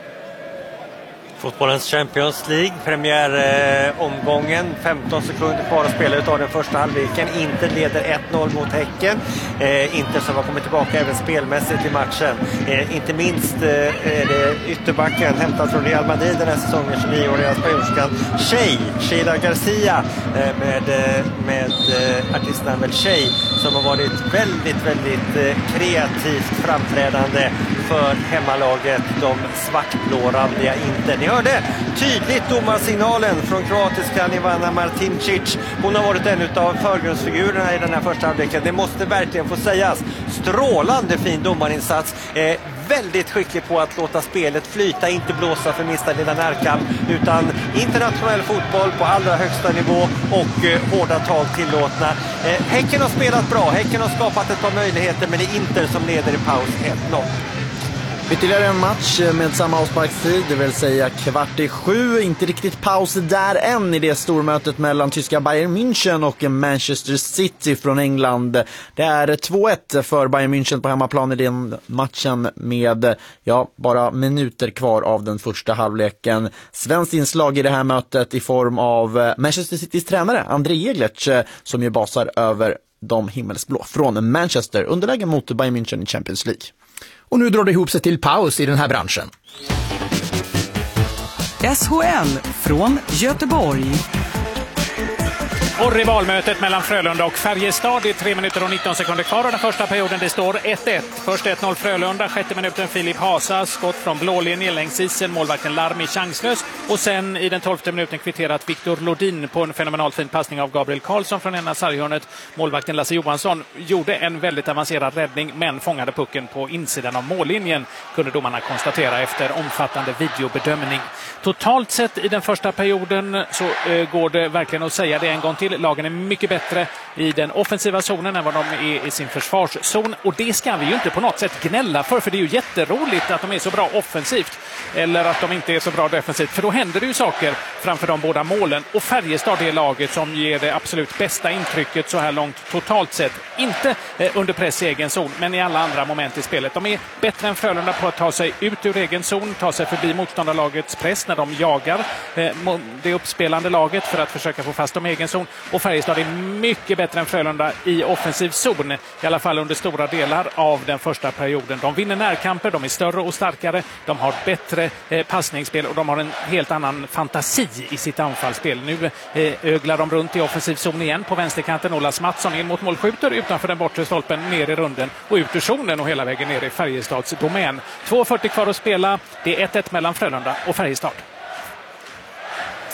Fotbollens Champions League, premiäromgången, eh, femton sekunder kvar att spela utav den första halvleken. Inter leder ett noll mot Häcken. Eh, Inter som har kommit tillbaka även spelmässigt i matchen. Eh, inte minst eh, är det ytterbacken hämtad från Real Madrid den här säsongen, tjugonio-åriga spanjorskan Shea, Sheila Garcia eh, med, med eh, artistnamnet Shea som har varit väldigt, väldigt eh, kreativt framträdande för hemmalaget, de svartblå-randiga Inter. Ni hörde tydligt domarsignalen från kroatiskan Ivana Martincic. Hon har varit en av förgrundsfigurerna i den här första halvleken. Det måste verkligen få sägas. Strålande fin domarinsats. Eh, väldigt skicklig på att låta spelet flyta, inte blåsa för minsta lilla närkamp, utan internationell fotboll på allra högsta nivå och eh, hårda tag tillåtna. Eh, Häcken har spelat bra. Häcken har skapat ett par möjligheter, men det är Inter som leder i paus ett noll. Ytterligare en match med samma avsparkstid, det vill säga kvart i sju. Inte riktigt paus där än i det stormötet mellan tyska Bayern München och Manchester City från England. Det är två ett för Bayern München på hemmaplan i den matchen med ja, bara minuter kvar av den första halvleken. Svenskt inslag i det här mötet i form av Manchester Citys tränare André Jeglertz som ju basar över de himmelsblå från Manchester. Underläge mot Bayern München i Champions League. Och nu drar det ihop sig till paus i den här branschen. S H L från Göteborg. Och rivalmötet mellan Frölunda och Färjestad. Det är tre minuter och nitton sekunder kvar av den första perioden. Det står ett ett. Först ett noll Frölunda. Sjätte minuten Filip Hasa. Skott från blålinjen längs isen. Målvakten Larmi chanslös. Och sen i den tolfte minuten kvitterat Viktor Lodin på en fenomenalt fin passning av Gabriel Karlsson från ena sarghörnet. Målvakten Lasse Johansson gjorde en väldigt avancerad räddning men fångade pucken på insidan av mållinjen, kunde domarna konstatera efter omfattande videobedömning. Totalt sett i den första perioden så eh, går det verkligen att säga det en gång till. Lagen är mycket bättre i den offensiva zonen än vad de är i sin försvarszon. Och det ska vi ju inte på något sätt gnälla för, för det är ju jätteroligt att de är så bra offensivt eller att de inte är så bra defensivt, för då händer det ju saker framför de båda målen. Och Färjestad är laget som ger det absolut bästa intrycket så här långt totalt sett. Inte eh, under press i egen zon, men i alla andra moment i spelet. De är bättre än Frölunda på att ta sig ut ur egen zon, ta sig förbi motståndarlagets press när de jagar eh, det uppspelande laget för att försöka få fast dem i egen zon. Och Färjestad är mycket bättre än Frölunda i offensiv zon, i alla fall under stora delar av den första perioden. De vinner närkamper, de är större och starkare, de har bättre eh, passningsspel och de har en helt annan fantasi i sitt anfallsspel. Nu eh, öglar de runt i offensiv zon igen på vänsterkanten. Olas Mattsson in mot målskjuter utanför den bortre stolpen, ner i runden och ut ur zonen och hela vägen ner i Färjestads domän. två fyrtio kvar att spela, det är ett ett mellan Frölunda och Färjestad.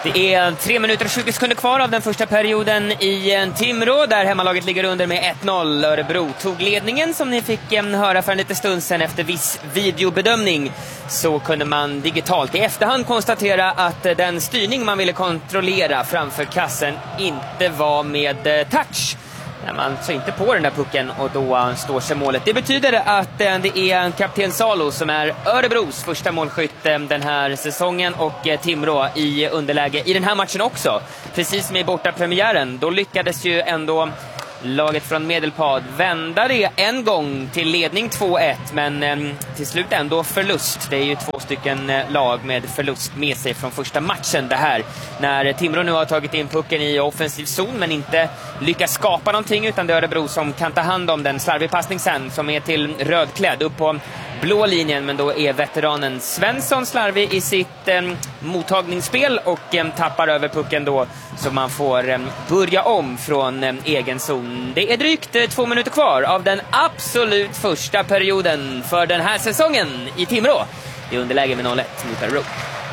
Det är tre minuter och tjugo sekunder kvar av den första perioden i Timrå, där hemmalaget ligger under med ett noll. Örebro tog ledningen, som ni fick höra för en liten stund sedan. Efter viss videobedömning så kunde man digitalt i efterhand konstatera att den styrning man ville kontrollera framför kassen inte var med touch. När man så inte på den där pucken, och då står sig målet. Det betyder att det är kapten Salo som är Örebros första målskytt den här säsongen, och Timrå i underläge i den här matchen också. Precis som i borta premiären, då lyckades ju ändå laget från Medelpad vända det en gång till ledning två ett, men eh, till slut ändå förlust. Det är ju två stycken eh, lag med förlust med sig från första matchen det här. När Timrå nu har tagit in pucken i offensiv zon men inte lyckas skapa någonting, utan det är Örebro som kan ta hand om den. Slarvig passning sen som är till rödklädd upp på blå linjen, men då är veteranen Svensson slarvig i sitt eh, mottagningsspel och eh, tappar över pucken då, så man får eh, börja om från eh, egen zon. Det är drygt eh, två minuter kvar av den absolut första perioden för den här säsongen i Timrå. Det är underläge med noll ett mot Örebro.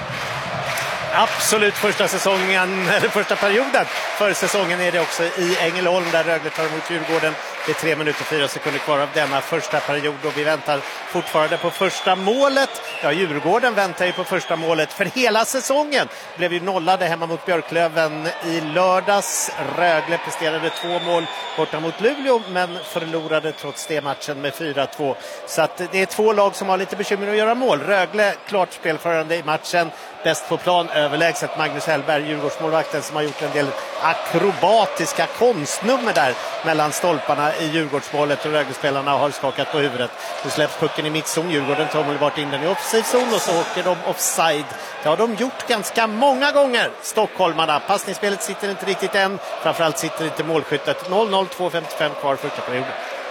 Absolut första säsongen, eller första perioden för säsongen är det också i Ängelholm, där Rögle tar emot Djurgården. Det är tre minuter och fyra sekunder kvar av denna första period, och vi väntar fortfarande på första målet. Ja, Djurgården väntar ju på första målet för hela säsongen. Blev ju nollade hemma mot Björklöven i lördags. Rögle presterade två mål borta mot Luleå, men förlorade trots det matchen med fyra två. Så att det är två lag som har lite bekymmer att göra mål. Rögle klart spelförande i matchen. Bäst på plan överlägset Magnus Hellberg, Djurgårdsmålvakten, som har gjort en del akrobatiska konstnummer där mellan stolparna i Djurgårdsmålet, och Röglespelarna har skakat på huvudet. Nu släpps pucken i mittzon, Djurgården tar omedelbart in den i offside-zon, och så åker de offside. Det har de gjort ganska många gånger, stockholmarna. Passningsspelet sitter inte riktigt än, framförallt sitter inte målskyttet. noll noll, två femtiofem kvar första perioden.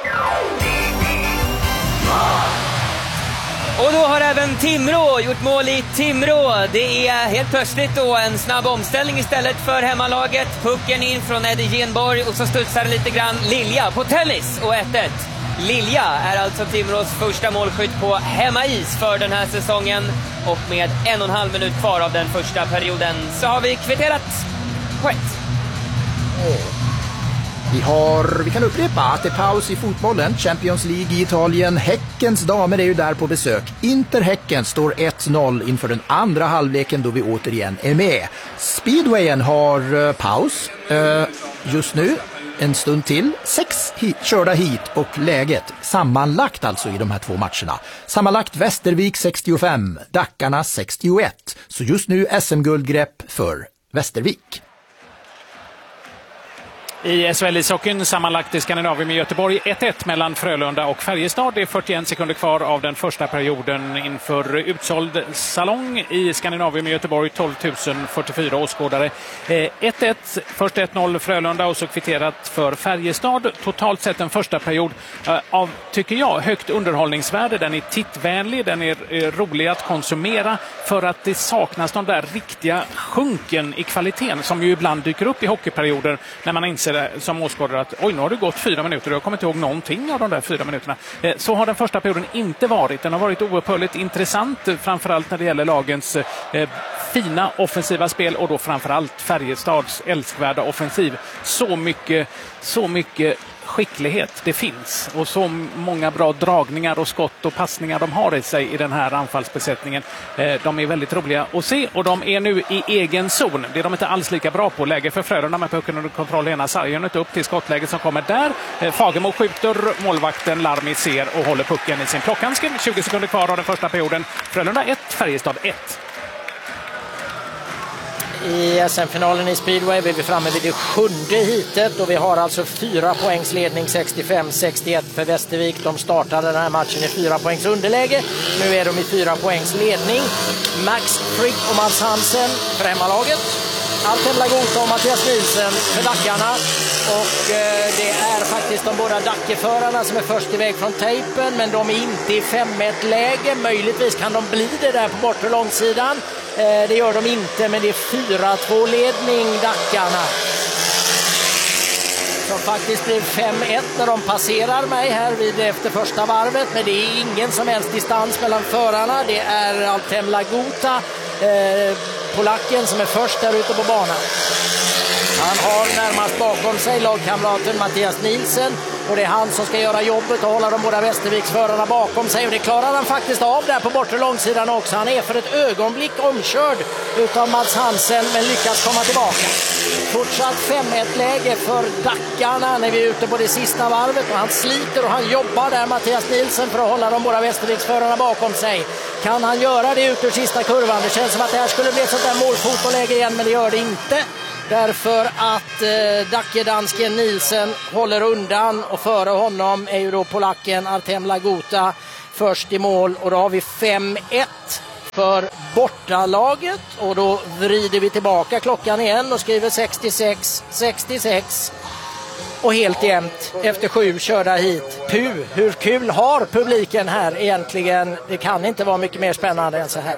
Och då har även Timrå gjort mål i Timrå. Det är helt plötsligt då en snabb omställning istället för hemmalaget. Pucken in från Eddie Genborg, och så studsar lite grann Lilja på tennis, och ett ett. Lilja är alltså Timrås första målskytt på hemmais för den här säsongen, och med en och en halv minut kvar av den första perioden så har vi kvitterat på ett. Vi, har, vi kan upprepa att det är paus i fotbollen. Champions League i Italien. Häckens damer är ju där på besök. Inter-Häcken står ett noll inför den andra halvleken, då vi återigen är med. Speedwayen har uh, paus uh, just nu. En stund till. Sex hit, körda hit, och läget sammanlagt alltså i de här två matcherna. Sammanlagt Västervik sextiofem, Dackarna sextioett. Så just nu S M-guldgrepp för Västervik. I S H L-ishockeyn sammanlagt i Skandinavien i Göteborg ett ett mellan Frölunda och Färjestad. Det är fyrtioen sekunder kvar av den första perioden inför utsåld salong i Skandinavien i Göteborg. tolv tusen fyrtiofyra åskådare. ett ett, först ett noll Frölunda, och så kvitterat för Färjestad. Totalt sett en första period av, tycker jag, högt underhållningsvärde. Den är tittvänlig, den är rolig att konsumera, för att det saknas de där riktiga sjunken i kvaliteten som ju ibland dyker upp i hockeyperioder när man inser som åskådare att oj, nu har det gått fyra minuter och jag kommer inte ihåg någonting av de där fyra minuterna. Så har den första perioden inte varit. Den har varit oupphörligt intressant, framförallt när det gäller lagens eh, fina offensiva spel, och då framförallt Färjestads älskvärda offensiv. Så mycket, så mycket skicklighet det finns, och så många bra dragningar och skott och passningar de har i sig i den här anfallsbesättningen. De är väldigt roliga att se, och de är nu i egen zon. Det är de inte alls lika bra på. Läge för Frölunda med pucken under kontroll. Ena sargen upp till skottläget som kommer där. Fagemo skjuter, målvakten Larmi ser och håller pucken i sin plockhandske. tjugo sekunder kvar av den första perioden. Frölunda ett, Färjestad ett. I S M-finalen i Speedway är vi framme vid det sjunde hitet, och vi har alltså fyra poängs ledning, sextiofem sextioett för Västervik. De startade den här matchen i fyra poängs underläge. Nu är de i fyra poängs ledning. Max Frick och Mats Hansen för hemmalaget. Altem Lagota och Mattias Nielsen för Dackarna. Och eh, det är faktiskt de båda Dackeförarna som är först iväg från tejpen, men de är inte i fem ett läge. Möjligtvis kan de bli det där på bortre långsidan. Eh, det gör de inte, men det är fyra två ledning Dackarna. Som faktiskt blir fem ett när de passerar mig här vid efter första varvet. Men det är ingen som helst distans mellan förarna. Det är Altem Lagota. Eh, polacken som är först där ute på banan. Han har närmast bakom sig lagkamraten Mattias Nielsen och det är han som ska göra jobbet och hålla de båda Västerviksförarna bakom sig, och det klarar han faktiskt av där på bortre långsidan också. Han är för ett ögonblick omkörd utav Mats Hansen men lyckas komma tillbaka. Fortsatt fem ett läge för Dackarna när vi är ute på det sista varvet, och han sliter och han jobbar där Mattias Nielsen för att hålla de båda Västerviksförarna bakom sig. Kan han göra det ut ur sista kurvan? Det känns som att det här skulle bli ett sånt där målfotoläge igen, men det gör det inte. Därför att eh, Dackedansken Nielsen håller undan, och före honom är ju då polacken Artem Laguta först i mål, och då har vi fem ett för bortalaget, och då vrider vi tillbaka klockan igen och skriver sextiosex sextiosex och helt jämnt efter sju körda hit. Puh, hur kul har publiken här egentligen? Det kan inte vara mycket mer spännande än så här.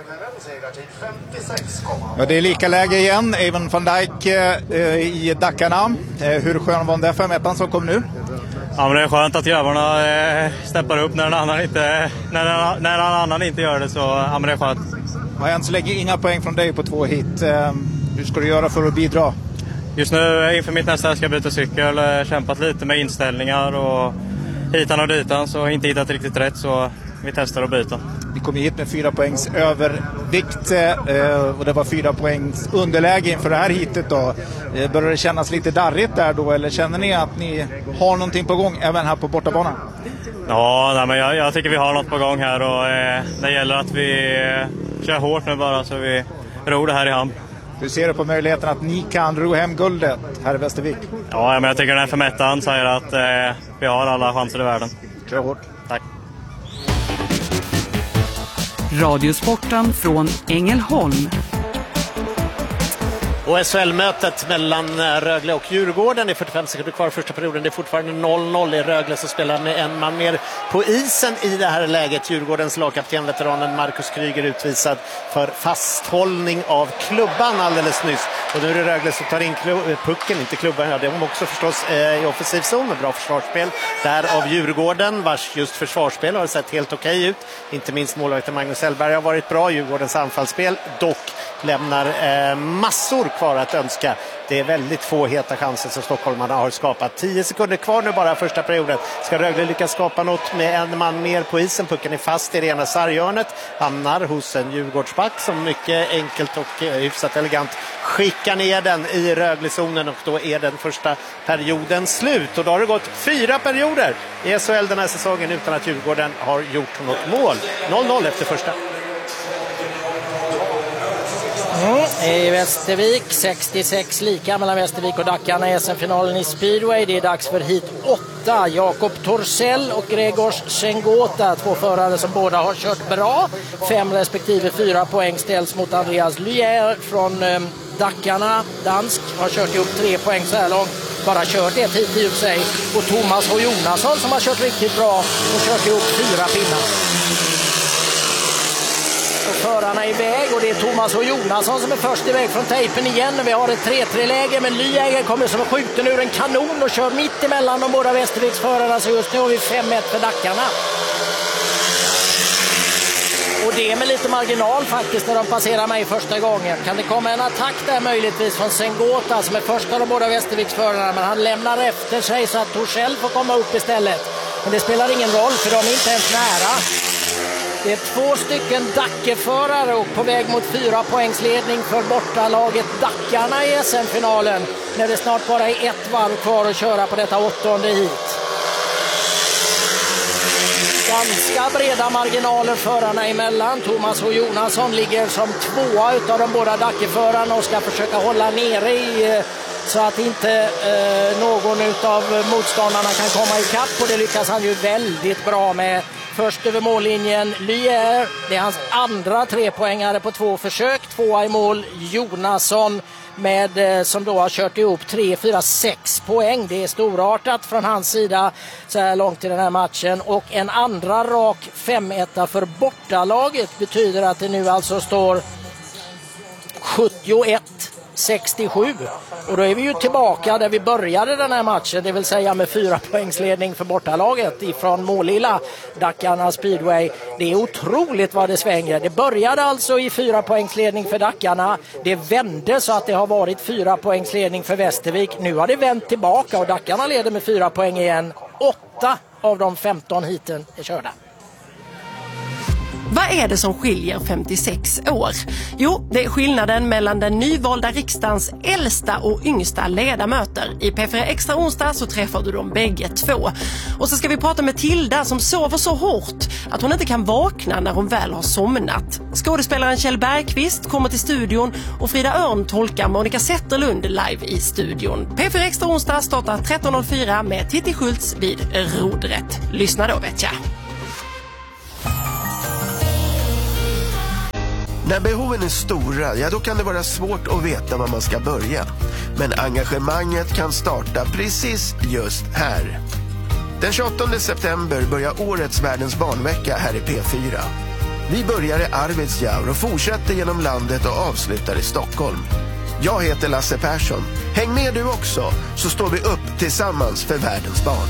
Ja, det är lika läge igen. Even van Dijk eh, i Dackarna. Eh, hur skön var den där fem ettan som kom nu? Ja, men det är skönt att grabbarna eh, steppar upp när en annan inte, när en, när en annan inte gör det, så ja, men det är skönt. Och än så länge inga poäng från dig på två hit. Eh, hur ska du göra för att bidra? Just nu inför mitt nästa ska jag byta cykel, kämpat lite med inställningar och hitan och ditan, så inte hittat riktigt rätt, så vi testar att byta. Vi kom hit med fyra poängs övervikt eh, och det var fyra poängs underläge inför det här hitet då. Eh, börjar det kännas lite darrigt där då, eller känner ni att ni har någonting på gång även här på bortabanan? Ja, nej, men jag, jag tycker vi har något på gång här, och eh, det gäller att vi eh, kör hårt nu bara, så vi ror det här i hamn. Hur ser du på möjligheten att ni kan ro hem guldet här i Västervik? Ja, men jag tycker den här förmättan säger att eh, vi har alla chanser i världen. Kör hårt. Tack. Radiosporten från Ängelholm. Och S H L-mötet mellan Rögle och Djurgården, det är fyrtiofem sekunder kvar första perioden, det är fortfarande noll noll i Rögle som spelar med en man mer på isen i det här läget. Djurgårdens lagkapten, veteranen Marcus Kryger, utvisad för fasthållning av klubban alldeles nyss. Och nu är det Rögle som tar in pucken, inte klubban, ja det var också förstås eh, i offensiv zon, med bra försvarsspel där av Djurgården, vars just försvarsspel har sett helt okej ut. Inte minst målvakten Magnus Hellberg har varit bra. Djurgårdens anfallsspel dock lämnar eh, massor kvar att önska. Det är väldigt få heta chanser som stockholmarna har skapat. Tio sekunder kvar nu bara första perioden. Ska Rögle lyckas skapa något med en man mer på isen? Pucken är fast i det ena sarghörnet. Hamnar hos en Djurgårdsback som mycket enkelt och hyfsat elegant skickar ner den i Rögle-zonen, och då är den första perioden slut. Och då har det gått fyra perioder i S H L den här säsongen utan att Djurgården har gjort något mål. noll noll efter första. Mm. I Västervik sextiosex lika mellan Västervik och Dackarna i S M-finalen i Speedway. Det är dags för hit åtta. Jakob Torssell och Gregors Sengota, två förare som båda har kört bra. Fem respektive fyra poäng ställs mot Andreas Lyer från eh, Dackarna. Dansk har kört ihop tre poäng så här långt. Bara kört ett hit i sig. Och Thomas H. Jonasson som har kört riktigt bra och kört ihop fyra pinnar. Förarna iväg, och det är Thomas och Jonasson som är först iväg från tejpen igen. Vi har ett tre tre-läge, men Lyäger kommer som skjuten ur en kanon och kör mitt emellan de båda Västerviksförarna, så just nu har vi fem ett för Dackarna. Och det är med lite marginal faktiskt när de passerar mig första gången. Kan det komma en attack där möjligtvis från Sengota som är först av de båda Västerviksförarna, men han lämnar efter sig så att Torssell får komma upp istället. Men det spelar ingen roll för de är inte ens nära. Det är två stycken Dackeförare och på väg mot fyra poängsledning för bortalaget Dackarna i S M-finalen. När det snart bara är ett varv kvar att köra på detta åttonde hit. Ganska breda marginaler förarna emellan. Thomas och Jonasson ligger som tvåa utav de båda Dackeförarna och ska försöka hålla nere i, så att inte eh, någon utav motståndarna kan komma ikapp, och det lyckas han ju väldigt bra med. Först över mållinjen Lyer, det är hans andra trepoängare på två försök. Tvåa i mål Jonasson med, som då har kört ihop tre, fyra, sex poäng. Det är storartat från hans sida så här långt i den här matchen. Och en andra rak fem ett för bortalaget betyder att det nu alltså står sjuttioett sextiosju. Och då är vi ju tillbaka där vi började den här matchen, det vill säga med fyra poängsledning för bortalaget ifrån Målilla, Dackarna Speedway. Det är otroligt vad det svänger. Det började alltså i fyra poängsledning för Dackarna. Det vände så att det har varit fyra poängsledning för Västervik. Nu har det vänt tillbaka och Dackarna leder med fyra poäng igen. Åtta av de femton hiten är körda. Vad är det som skiljer femtiosex år? Jo, det är skillnaden mellan den nyvalda riksdagens äldsta och yngsta ledamöter. I P fyra Extra onsdag så träffar du dem bägge två. Och så ska vi prata med Tilda som sover så hårt att hon inte kan vakna när hon väl har somnat. Skådespelaren Kjell Bergqvist kommer till studion och Frida Örn tolkar Monica Zetterlund live i studion. P fyra Extra onsdag startar tretton noll fyra med Titti Schultz vid rodret. Lyssna då, vet jag. När behoven är stora, ja då kan det vara svårt att veta var man ska börja. Men engagemanget kan starta precis just här. Den tjugoåttonde september börjar årets Världens barnvecka här i P fyra. Vi börjar i Arvidsjaur och fortsätter genom landet och avslutar i Stockholm. Jag heter Lasse Persson. Häng med du också, så står vi upp tillsammans för världens barn.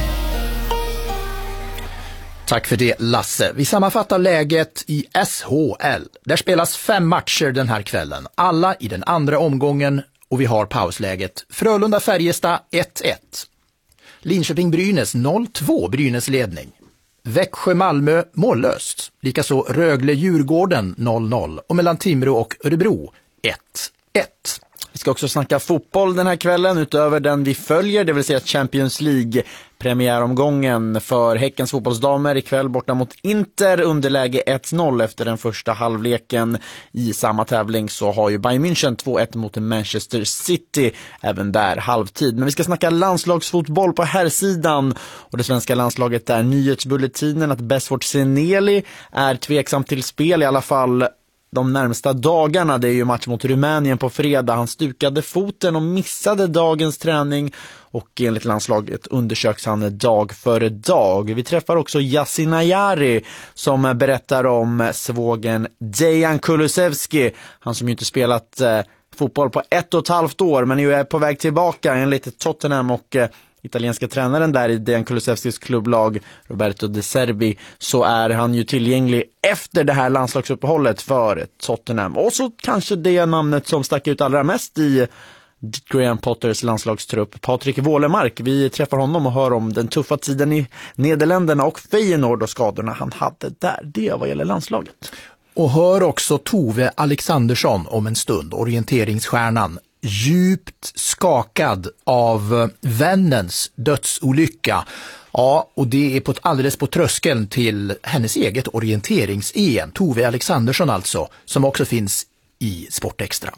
Tack för det, Lasse. Vi sammanfattar läget i S H L. Där spelas fem matcher den här kvällen. Alla i den andra omgången och vi har pausläget. Frölunda-Färjestad ett ett. Linköping-Brynäs noll två, Brynäs ledning. Växjö-Malmö mållöst. Likaså Rögle-Djurgården noll noll. Och mellan Timrå och Örebro ett ett. Vi ska också snacka fotboll den här kvällen utöver den vi följer, det vill säga Champions League premiäromgången för Häckens fotbollsdamer ikväll borta mot Inter, underläge ett noll efter den första halvleken. I samma tävling så har ju Bayern München två ett mot Manchester City, även där halvtid. Men vi ska snacka landslagsfotboll på här sidan och det svenska landslaget där nyhetsbulletinen att Besfort Seneli är tveksam till spel, i alla fall de närmsta dagarna. Det är ju match mot Rumänien på fredag. Han stukade foten och missade dagens träning och enligt landslaget undersöks han dag för dag. Vi träffar också Yasin Ayari som berättar om svågen Dejan Kulusevski. Han som ju inte spelat eh, fotboll på ett och ett halvt år men ju är på väg tillbaka enligt Tottenham och eh, italienska tränaren där i Dejan Kulusevskis klubblag Roberto De Serbi, så är han ju tillgänglig efter det här landslagsuppehållet för Tottenham. Och så kanske det namnet som stack ut allra mest i Graham Potters landslagstrupp, Patrik Wålemark. Vi träffar honom och hör om den tuffa tiden i Nederländerna och Feyenoord och skadorna han hade där. Det vad gäller landslaget. Och hör också Tove Alexandersson om en stund, orienteringsstjärnan. Djupt skakad av vännens dödsolycka. Ja, och det är på ett, alldeles på tröskeln till hennes eget orienterings-E M. Tove Alexandersson alltså, som också finns i Sportextra.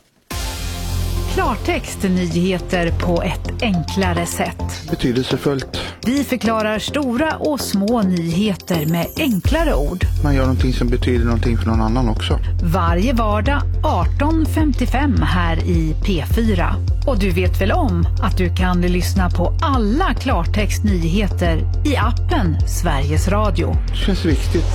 Klartext, nyheter på ett enklare sätt. Betydelsefullt. Vi förklarar stora och små nyheter med enklare ord. Man gör någonting som betyder någonting för någon annan också. Varje vardag arton femtiofem här i P fyra. Och du vet väl om att du kan lyssna på alla Klartext nyheter i appen Sveriges Radio. Det känns viktigt.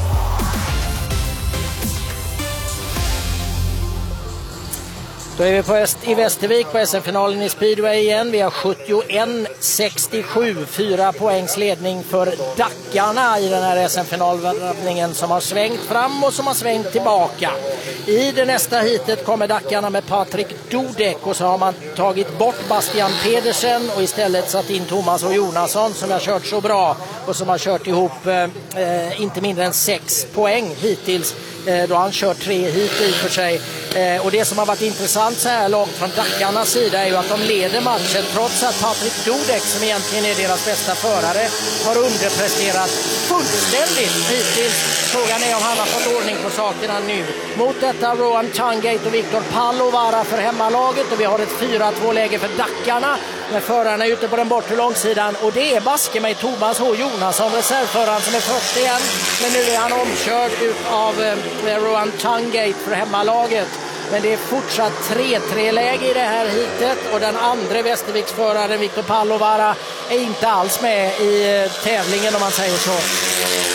Då är vi på Öst, i Västervik på S M-finalen i Speedway igen. Vi har sjuttioett sextiosju, fyra poängs ledning för Dackarna i den här S M-finalvärvningen som har svängt fram och som har svängt tillbaka. I det nästa hitet kommer Dackarna med Patrik Dudek och så har man tagit bort Bastian Pedersen och istället satt in Thomas och Jonasson som har kört så bra och som har kört ihop eh, inte mindre än sex poäng hittills. Då har han kört tre hit i för sig. Och det som har varit intressant så här långt från Dackarnas sida är ju att de leder matchen trots att Patrik Dudek, som egentligen är deras bästa förare, har underpresterat fullständigt hittills. Frågan är om han har fått ordning på sakerna nu. Mot detta Rowan Tangate och Viktor Palovara för hemmalaget och vi har ett fyra två läge för Dackarna med förarna ute på den bortre långsidan och det är baske med Thomas H. Jonasson, reservföraren, som är först igen, men nu är han omkörd ut av eh, Rowan Tangate för hemmalaget. Men det är fortsatt tre tre läge i det här hitet och den andra Västerviksföraren Viktor Palovara är inte alls med i tävlingen om man säger så.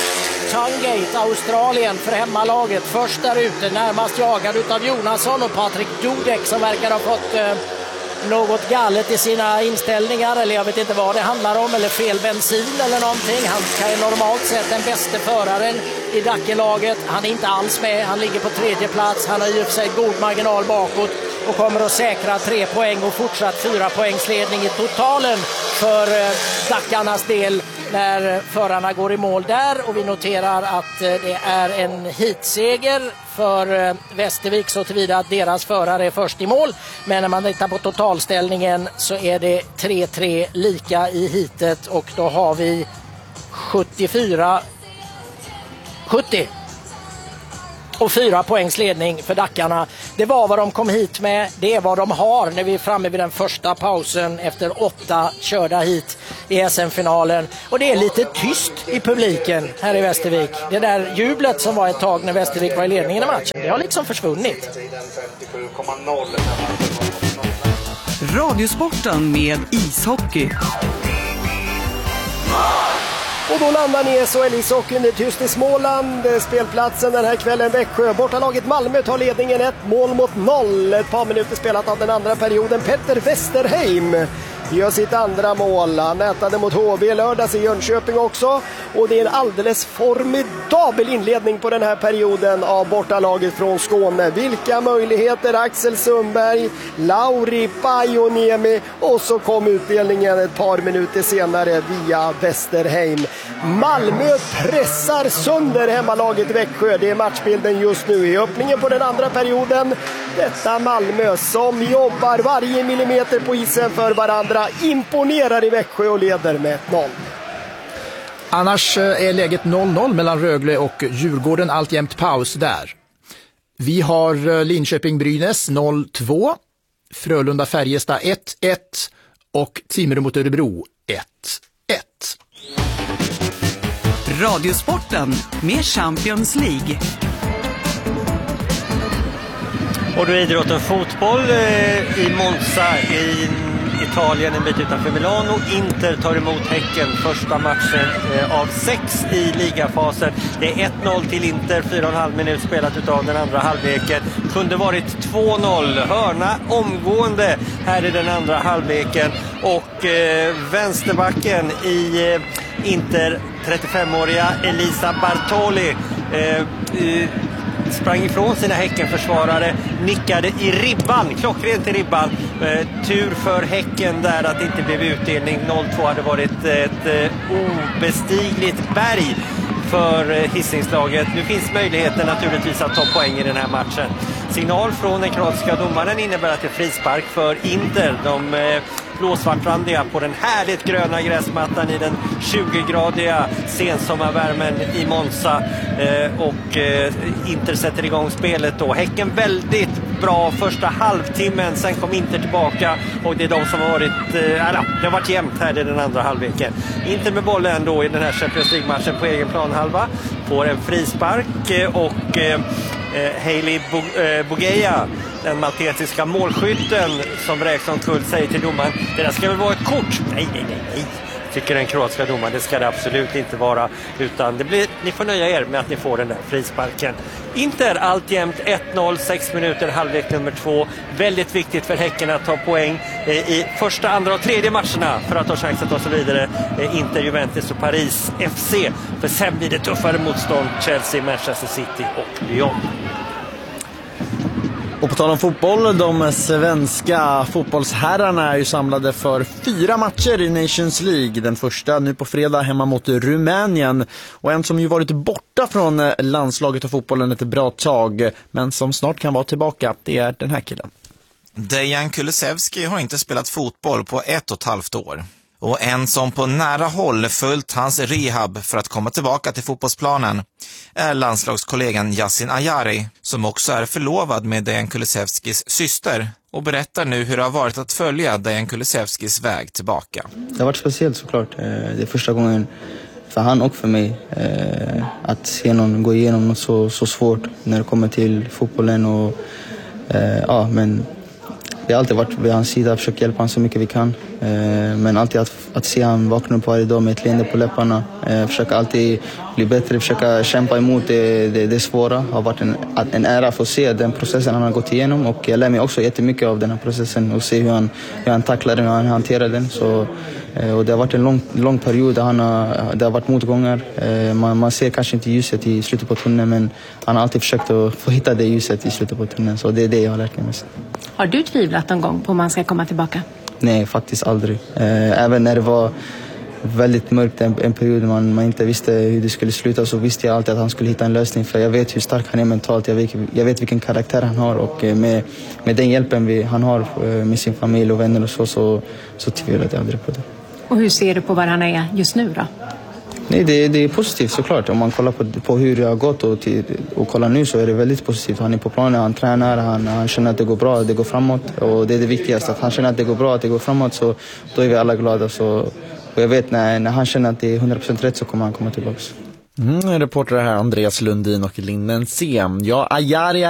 Tungate, Australien, för hemmalaget. Först där ute, närmast jagad utav Jonasson och Patrik Dudek som verkar ha fått eh, något galet i sina inställningar, eller jag vet inte vad det handlar om, eller fel bensin eller någonting. Han är normalt sett den bästa föraren i Dackelaget. Han är inte alls med, han ligger på tredje plats. Han har i och för sig god marginal bakåt och kommer att säkra tre poäng och fortsatt fyra poängsledning i totalen för Dackarnas del när förarna går i mål där. Och vi noterar att det är en hitseger för Västervik så tillvida att deras förare är först i mål. Men när man tittar på totalställningen så är det tre tre lika i hitet och då har vi sjuttiofyra sjuttio och fyra poängs ledning för Dackarna. Det var vad de kom hit med. Det är vad de har när vi är framme vid den första pausen efter åtta körda hit i S M-finalen. Och det är lite tyst i publiken här i Västervik. Det där jublet som var ett tag när Västervik var i ledningen i matchen, det har liksom försvunnit. Radiosporten med ishockey. Och då landar ni i S H L-ishockeyn. Det är tyst i Småland. Spelplatsen den här kvällen Växjö. Bortalaget Malmö tar ledningen ett mål mot noll. Ett par minuter spelat av den andra perioden. Petter Westerheim gör sitt andra mål. Han nätade mot H V lördags i Jönköping också. Och det är en alldeles formidabel inledning på den här perioden av bortalaget från Skåne. Vilka möjligheter! Axel Sundberg, Lauri Pajoniemi och så kom utdelningen ett par minuter senare via Westerheim. Malmö pressar sönder hemmalaget Växjö. Det är matchbilden just nu i öppningen på den andra perioden. Detta Malmö som jobbar varje millimeter på isen för varandra imponerar i Växjö och leder med ett noll. Annars är läget noll noll mellan Rögle och Djurgården, alltjämt paus där. Vi har Linköping-Brynäs noll två, Frölunda-Färjestad ett ett och Timrå mot Örebro ett ett. Radiosporten med Champions League. Och då är idrotten fotboll eh, i Monza i Italien, en bit utanför Milano. Inter tar emot Häcken, första matchen eh, av sex i ligafasen. Det är ett noll till Inter, fyra och en halv minut spelat utav den andra halvleken. Kunde varit två noll, hörna omgående här i den andra halvleken. Och eh, vänsterbacken i eh, Inter, trettiofemåriga Elisa Bartoli eh, eh, sprang ifrån sina Häckenförsvarare, nickade i ribban, klockrent i ribban. Eh, tur för Häcken där att det inte blev utdelning. noll två hade varit ett eh, obestigligt berg för eh, Hisingslaget. Nu finns möjligheten naturligtvis att ta poäng i den här matchen. Signal från den kroatiska domaren innebär att det är frispark för Inter. De eh, blåsvartrandiga på den härligt gröna gräsmattan i den tjugo-gradiga sensommarvärmen i Monza. Eh, och eh, Inter sätter igång spelet då. Häcken väldigt bra första halvtimmen, sen kom Inter tillbaka och det är de som har varit, eh, alla, det har varit jämnt här i den andra halvleken. Inter med bollen då i den här Champions League-matchen på egen planhalva, får en frispark eh, och eh, Hailey Bogeja, den maltesiska målskytten som räknas omkull, säger till domaren: det där ska väl vara ett kort? Nej, nej, nej, nej. Tycker den kroatiska domaren, det ska det absolut inte vara, utan det blir, ni får nöja er med att ni får den där frisparken. Inter alltjämt ett noll, sex minuter, halvlek nummer två. Väldigt viktigt för Häcken att ta poäng eh, i första, andra och tredje matcherna för att ha chans att ta sig vidare. Eh, Inter, Juventus och Paris F C. För sen blir det tuffare motstånd: Chelsea, Manchester City och Lyon. Och på tal om fotboll, de svenska fotbollsherrarna är ju samlade för fyra matcher i Nations League. Den första nu på fredag hemma mot Rumänien. Och en som ju varit borta från landslaget och fotbollen ett bra tag, men som snart kan vara tillbaka, det är den här killen. Dejan Kulusevski har inte spelat fotboll på ett och ett halvt år. Och en som på nära håll följt hans rehab för att komma tillbaka till fotbollsplanen är landslagskollegan Yasin Ayari, som också är förlovad med Dejan Kulusevskis syster och berättar nu hur det har varit att följa Dejan Kulusevskis väg tillbaka. Det har varit speciellt såklart. Det är första gången för han och för mig att se någon gå igenom något så, så svårt när det kommer till fotbollen. Och, ja, men vi har alltid varit vid hans sida, försökt hjälpa honom så mycket vi kan. Eh, men alltid att, att se han vakna upp varje dag med ett leende på läpparna. Eh, försöka alltid bli bättre, försöka kämpa emot det, det, det svåra. Det har varit en, en ära för att se den processen han har gått igenom. Och jag lär mig också jättemycket av den här processen och se hur han, hur han tacklar den och hur han hanterar den. Så, eh, och det har varit en lång, lång period där han har, det har varit motgångar. Eh, man, man ser kanske inte ljuset i slutet på tunneln, men han har alltid försökt att få hitta det ljuset i slutet på tunneln. Så det är det jag har lärt mig mest. Har du tvivlat någon gång på om man ska komma tillbaka? Nej, faktiskt aldrig. Eh, även när det var väldigt mörkt en, en period man, man inte visste hur det skulle sluta, så visste jag alltid att han skulle hitta en lösning. För jag vet hur stark han är mentalt, jag vet, jag vet vilken karaktär han har. Och med, med den hjälpen vi, han har med sin familj och vänner och så, så, så tvivlade jag aldrig på det. Och hur ser du på var han är just nu då? Nej, det, det är positivt såklart. Om man kollar på, på hur det har gått och, till, och kollar nu, så är det väldigt positivt. Han är på planen, han tränar, han, han känner att det går bra, det går framåt. Och det är det viktigaste, att han känner att det går bra, att det går framåt, så då är vi alla glada. Så, och jag vet, när, när han känner att det är hundra procent rätt, så kommer han komma tillbaka. Mm, reporter här Andreas Lundin och Linden Sem. Ja, Ajaria